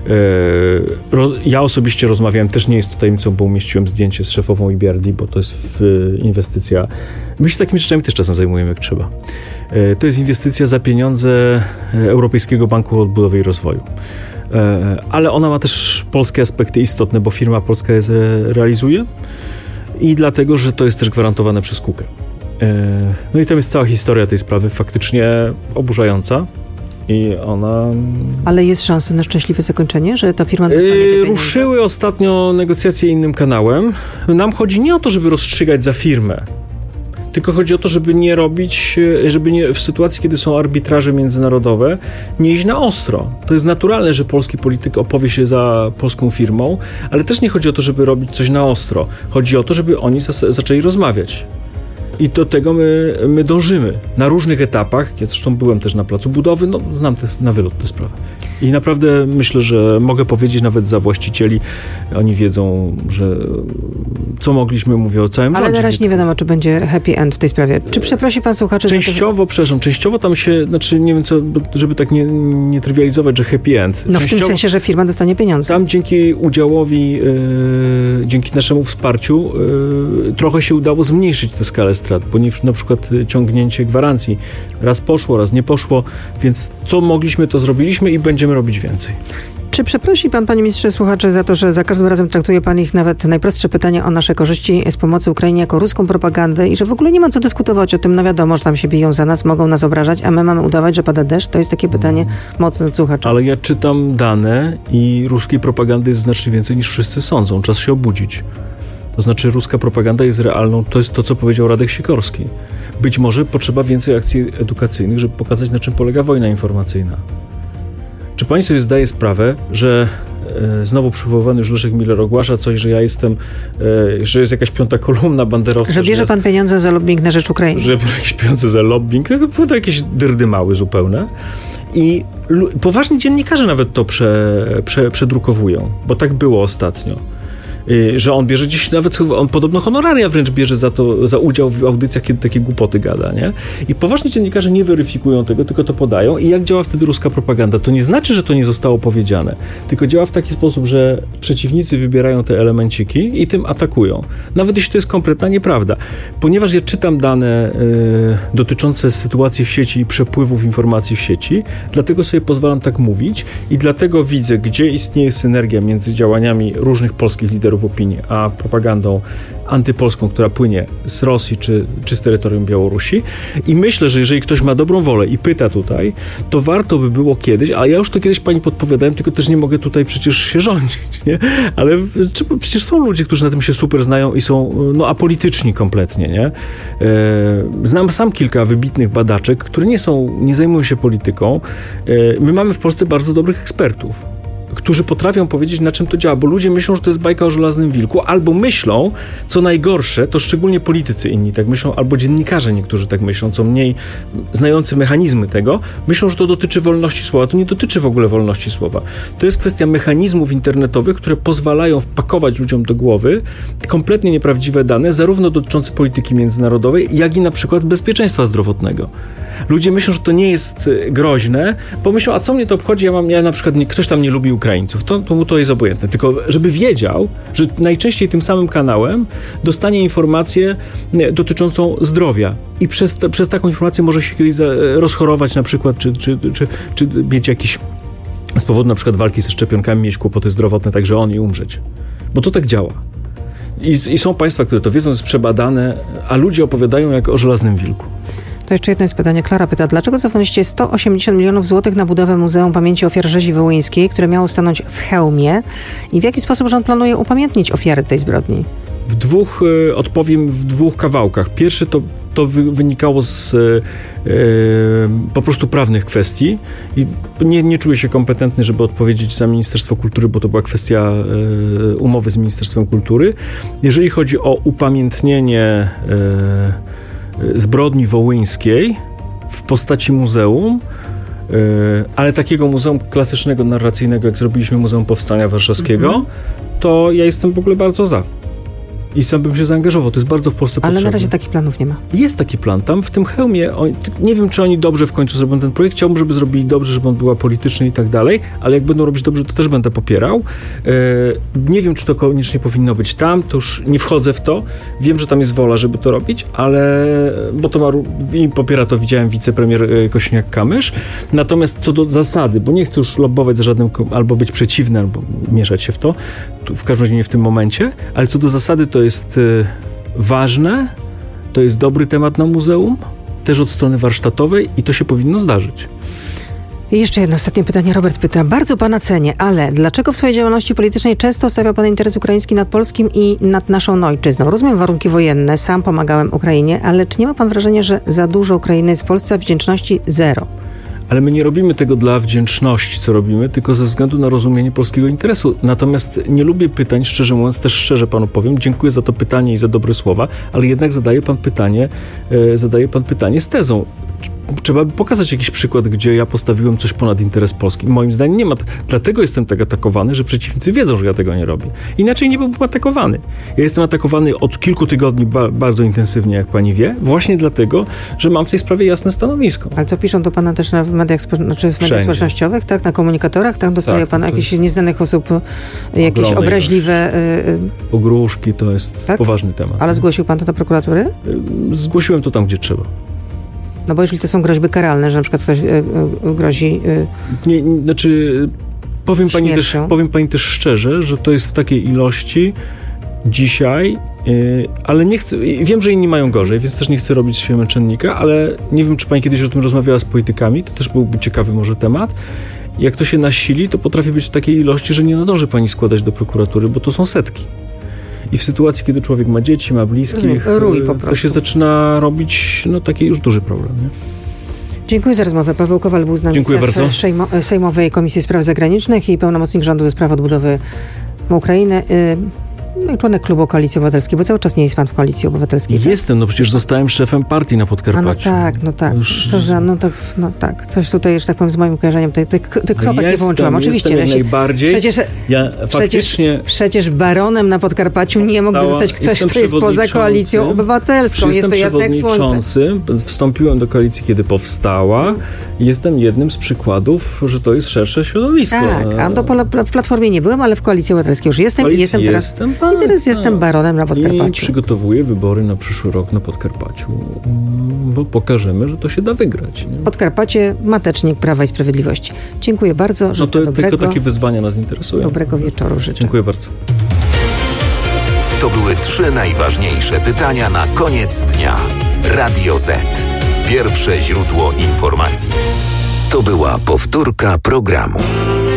Ja osobiście rozmawiałem, też nie jest to tajemnicą, bo umieściłem zdjęcie z szefową EBRD, bo to jest inwestycja. My się takimi rzeczami też czasem zajmujemy jak trzeba. To jest inwestycja za pieniądze Europejskiego Banku Odbudowy i Rozwoju. Ale ona ma też polskie aspekty istotne, bo firma polska je realizuje i dlatego, że to jest też gwarantowane przez KUKE. No i tam jest cała historia tej sprawy, faktycznie oburzająca. I ona... Ale jest szansa na szczęśliwe zakończenie, że ta firma dostanie te pieniądze? Ruszyły ostatnio negocjacje innym kanałem. Nam chodzi nie o to, żeby rozstrzygać za firmę, tylko chodzi o to, żeby nie robić, w sytuacji, kiedy są arbitraże międzynarodowe, nie iść na ostro. To jest naturalne, że polski polityk opowie się za polską firmą, ale też nie chodzi o to, żeby robić coś na ostro. Chodzi o to, żeby oni zaczęli rozmawiać. I do tego my dążymy na różnych etapach. Ja zresztą byłem też na placu budowy, znam na wylot tę sprawę. I naprawdę myślę, że mogę powiedzieć nawet za właścicieli, oni wiedzą, że co mogliśmy, mówię o całym rządzie. Ale na razie nie wiadomo, czy będzie happy end w tej sprawie. Czy przeprosi pan słuchaczy? Częściowo tam się, znaczy nie wiem co, żeby tak nie trywializować, że happy end. No w tym sensie, że firma dostanie pieniądze. Tam dzięki udziałowi, dzięki naszemu wsparciu trochę się udało zmniejszyć tę skalę strat, bo na przykład ciągnięcie gwarancji raz poszło, raz nie poszło, więc co mogliśmy, to zrobiliśmy i będziemy robić więcej. Czy przeprosi pan, panie ministrze, słuchaczy za to, że za każdym razem traktuje pan ich nawet najprostsze pytanie o nasze korzyści z pomocy Ukrainie jako ruską propagandę i że w ogóle nie ma co dyskutować o tym, no wiadomo, że tam się biją za nas, mogą nas obrażać, a my mamy udawać, że pada deszcz? To jest takie pytanie mocne od słuchacza. Ale ja czytam dane i ruskiej propagandy jest znacznie więcej niż wszyscy sądzą. Czas się obudzić. To znaczy ruska propaganda jest realną. To jest to, co powiedział Radek Sikorski. Być może potrzeba więcej akcji edukacyjnych, żeby pokazać, na czym polega wojna informacyjna. Czy pani sobie zdaje sprawę, że znowu przywoływany już Leszek Miller ogłasza coś, że ja jestem, że jest jakaś piąta kolumna banderowska. Że bierze pan pieniądze za lobbying na rzecz Ukrainy. Że bierze jakieś pieniądze za lobbying. To jakieś dyrdymały zupełne. I poważni dziennikarze nawet to przedrukowują, bo tak było ostatnio. Że on bierze gdzieś, nawet on podobno honoraria wręcz bierze za udział w audycjach, kiedy takie głupoty gada, nie? I poważni dziennikarze nie weryfikują tego, tylko to podają. I jak działa wtedy ruska propaganda? To nie znaczy, że to nie zostało powiedziane, tylko działa w taki sposób, że przeciwnicy wybierają te elemenciki i tym atakują. Nawet jeśli to jest kompletna nieprawda. Ponieważ ja czytam dane dotyczące sytuacji w sieci i przepływów informacji w sieci, dlatego sobie pozwalam tak mówić i dlatego widzę, gdzie istnieje synergia między działaniami różnych polskich liderów opinii, a propagandą antypolską, która płynie z Rosji czy z terytorium Białorusi. I myślę, że jeżeli ktoś ma dobrą wolę i pyta tutaj, to warto by było kiedyś, a ja już to kiedyś pani podpowiadałem, tylko też nie mogę tutaj przecież się rządzić, nie? Ale przecież są ludzie, którzy na tym się super znają i są apolityczni kompletnie, nie? Znam sam kilka wybitnych badaczek, które nie zajmują się polityką. My mamy w Polsce bardzo dobrych ekspertów, którzy potrafią powiedzieć, na czym to działa, bo ludzie myślą, że to jest bajka o żelaznym wilku, albo myślą, co najgorsze, to szczególnie politycy inni tak myślą, albo dziennikarze niektórzy tak myślą, co mniej znający mechanizmy tego, myślą, że to dotyczy wolności słowa. To nie dotyczy w ogóle wolności słowa. To jest kwestia mechanizmów internetowych, które pozwalają wpakować ludziom do głowy kompletnie nieprawdziwe dane, zarówno dotyczące polityki międzynarodowej, jak i na przykład bezpieczeństwa zdrowotnego. Ludzie myślą, że to nie jest groźne, bo myślą, a co mnie to obchodzi, ja na przykład, ktoś tam nie lubi Ukraińców, to mu to jest obojętne. Tylko żeby wiedział, że najczęściej tym samym kanałem dostanie informację dotyczącą zdrowia i przez taką informację może się kiedyś rozchorować na przykład, czy mieć jakiś z powodu na przykład walki ze szczepionkami mieć kłopoty zdrowotne, także on i umrzeć. Bo to tak działa. I są państwa, które to wiedzą, jest przebadane, a ludzie opowiadają jak o żelaznym wilku. To jeszcze jedno jest pytanie. Klara pyta, dlaczego cofnęliście 180 milionów złotych na budowę Muzeum Pamięci Ofiar Rzezi Wołyńskiej, które miało stanąć w Chełmie i w jaki sposób rząd planuje upamiętnić ofiary tej zbrodni? Odpowiem w dwóch kawałkach. Pierwszy to wynikało z po prostu prawnych kwestii i nie czuję się kompetentny, żeby odpowiedzieć za Ministerstwo Kultury, bo to była kwestia umowy z Ministerstwem Kultury. Jeżeli chodzi o upamiętnienie zbrodni wołyńskiej w postaci muzeum, ale takiego muzeum klasycznego, narracyjnego, jak zrobiliśmy Muzeum Powstania Warszawskiego, to ja jestem w ogóle bardzo za. I sam bym się zaangażował. To jest bardzo w Polsce potrzebne. Ale na razie takich planów nie ma. Jest taki plan. Tam w tym Chełmie, nie wiem, czy oni dobrze w końcu zrobią ten projekt. Chciałbym, żeby zrobili dobrze, żeby on był apolityczny i tak dalej, ale jak będą robić dobrze, to też będę popierał. Nie wiem, czy to koniecznie powinno być tam. To już nie wchodzę w to. Wiem, że tam jest wola, żeby to robić, ale bo to i popiera to, widziałem, wicepremier Kosiniak-Kamysz. Natomiast co do zasady, bo nie chcę już lobbować za żadnym, albo być przeciwny, albo mieszać się w to, w każdym razie nie w tym momencie, ale co do zasady to jest ważne, to jest dobry temat na muzeum, też od strony warsztatowej i to się powinno zdarzyć. I jeszcze jedno ostatnie pytanie. Robert pyta, bardzo pana cenię, ale dlaczego w swojej działalności politycznej często stawia pan interes ukraiński nad polskim i nad naszą ojczyzną? Rozumiem warunki wojenne, sam pomagałem Ukrainie, ale czy nie ma pan wrażenia, że za dużo Ukrainy jest w Polsce, a wdzięczności zero? Ale my nie robimy tego dla wdzięczności, co robimy, tylko ze względu na rozumienie polskiego interesu. Natomiast nie lubię pytań, szczerze mówiąc, też szczerze panu powiem, dziękuję za to pytanie i za dobre słowa, ale jednak zadaje pan pytanie z tezą. trzeba by pokazać jakiś przykład, gdzie ja postawiłem coś ponad interes Polski. Moim zdaniem nie ma. Dlatego jestem tak atakowany, że przeciwnicy wiedzą, że ja tego nie robię. Inaczej nie byłbym atakowany. Ja jestem atakowany od kilku tygodni bardzo intensywnie, jak pani wie, właśnie dlatego, że mam w tej sprawie jasne stanowisko. Ale co piszą do pana też w mediach społecznościowych, tak? Na komunikatorach? Tak? Dostaje pan jakichś nieznanych osób, jakieś obraźliwe... Pogróżki to jest poważny temat. Ale zgłosił pan to do prokuratury? Zgłosiłem to tam, gdzie trzeba. No bo jeżeli to są groźby karalne, że na przykład ktoś grozi... Powiem pani też szczerze, że to jest w takiej ilości dzisiaj, ale nie chcę... Wiem, że inni mają gorzej, więc też nie chcę robić się męczennika, ale nie wiem, czy pani kiedyś o tym rozmawiała z politykami, to też byłby ciekawy może temat. Jak to się nasili, to potrafi być w takiej ilości, że nie nadąży pani składać do prokuratury, bo to są setki. I w sytuacji, kiedy człowiek ma dzieci, ma bliskich, to się zaczyna robić taki już duży problem. Nie? Dziękuję za rozmowę. Paweł Kowal był z nami, szef Sejmowej Komisji Spraw Zagranicznych i pełnomocnik rządu do spraw odbudowy Ukrainy. No i członek klubu Koalicji Obywatelskiej, bo cały czas nie jest pan w Koalicji Obywatelskiej. Jestem, no przecież zostałem szefem partii na Podkarpaciu. No tak. Tak. Coś tutaj, że tak powiem, z moim kojarzeniem, tych kropek nie połączyłam. Oczywiście. Jak najbardziej. Przecież baronem na Podkarpaciu nie mógłby zostać ktoś, kto jest poza Koalicją Obywatelską. Jest to jasne jak słońce. Wstąpiłem do koalicji, kiedy powstała. Jestem jednym z przykładów, że to jest szersze środowisko. Tak, a w Platformie nie byłem, ale w Koalicji Obywatelskiej już jestem i jestem teraz... I teraz jestem baronem na Podkarpaciu. I przygotowuję wybory na przyszły rok na Podkarpaciu, bo pokażemy, że to się da wygrać. Nie? Podkarpacie, matecznik Prawa i Sprawiedliwości. Dziękuję bardzo. Tylko takie wyzwania nas interesują. Dobrego wieczoru życzę. Dziękuję bardzo. To były 3 najważniejsze pytania na koniec dnia. Radio Z. Pierwsze źródło informacji. To była powtórka programu.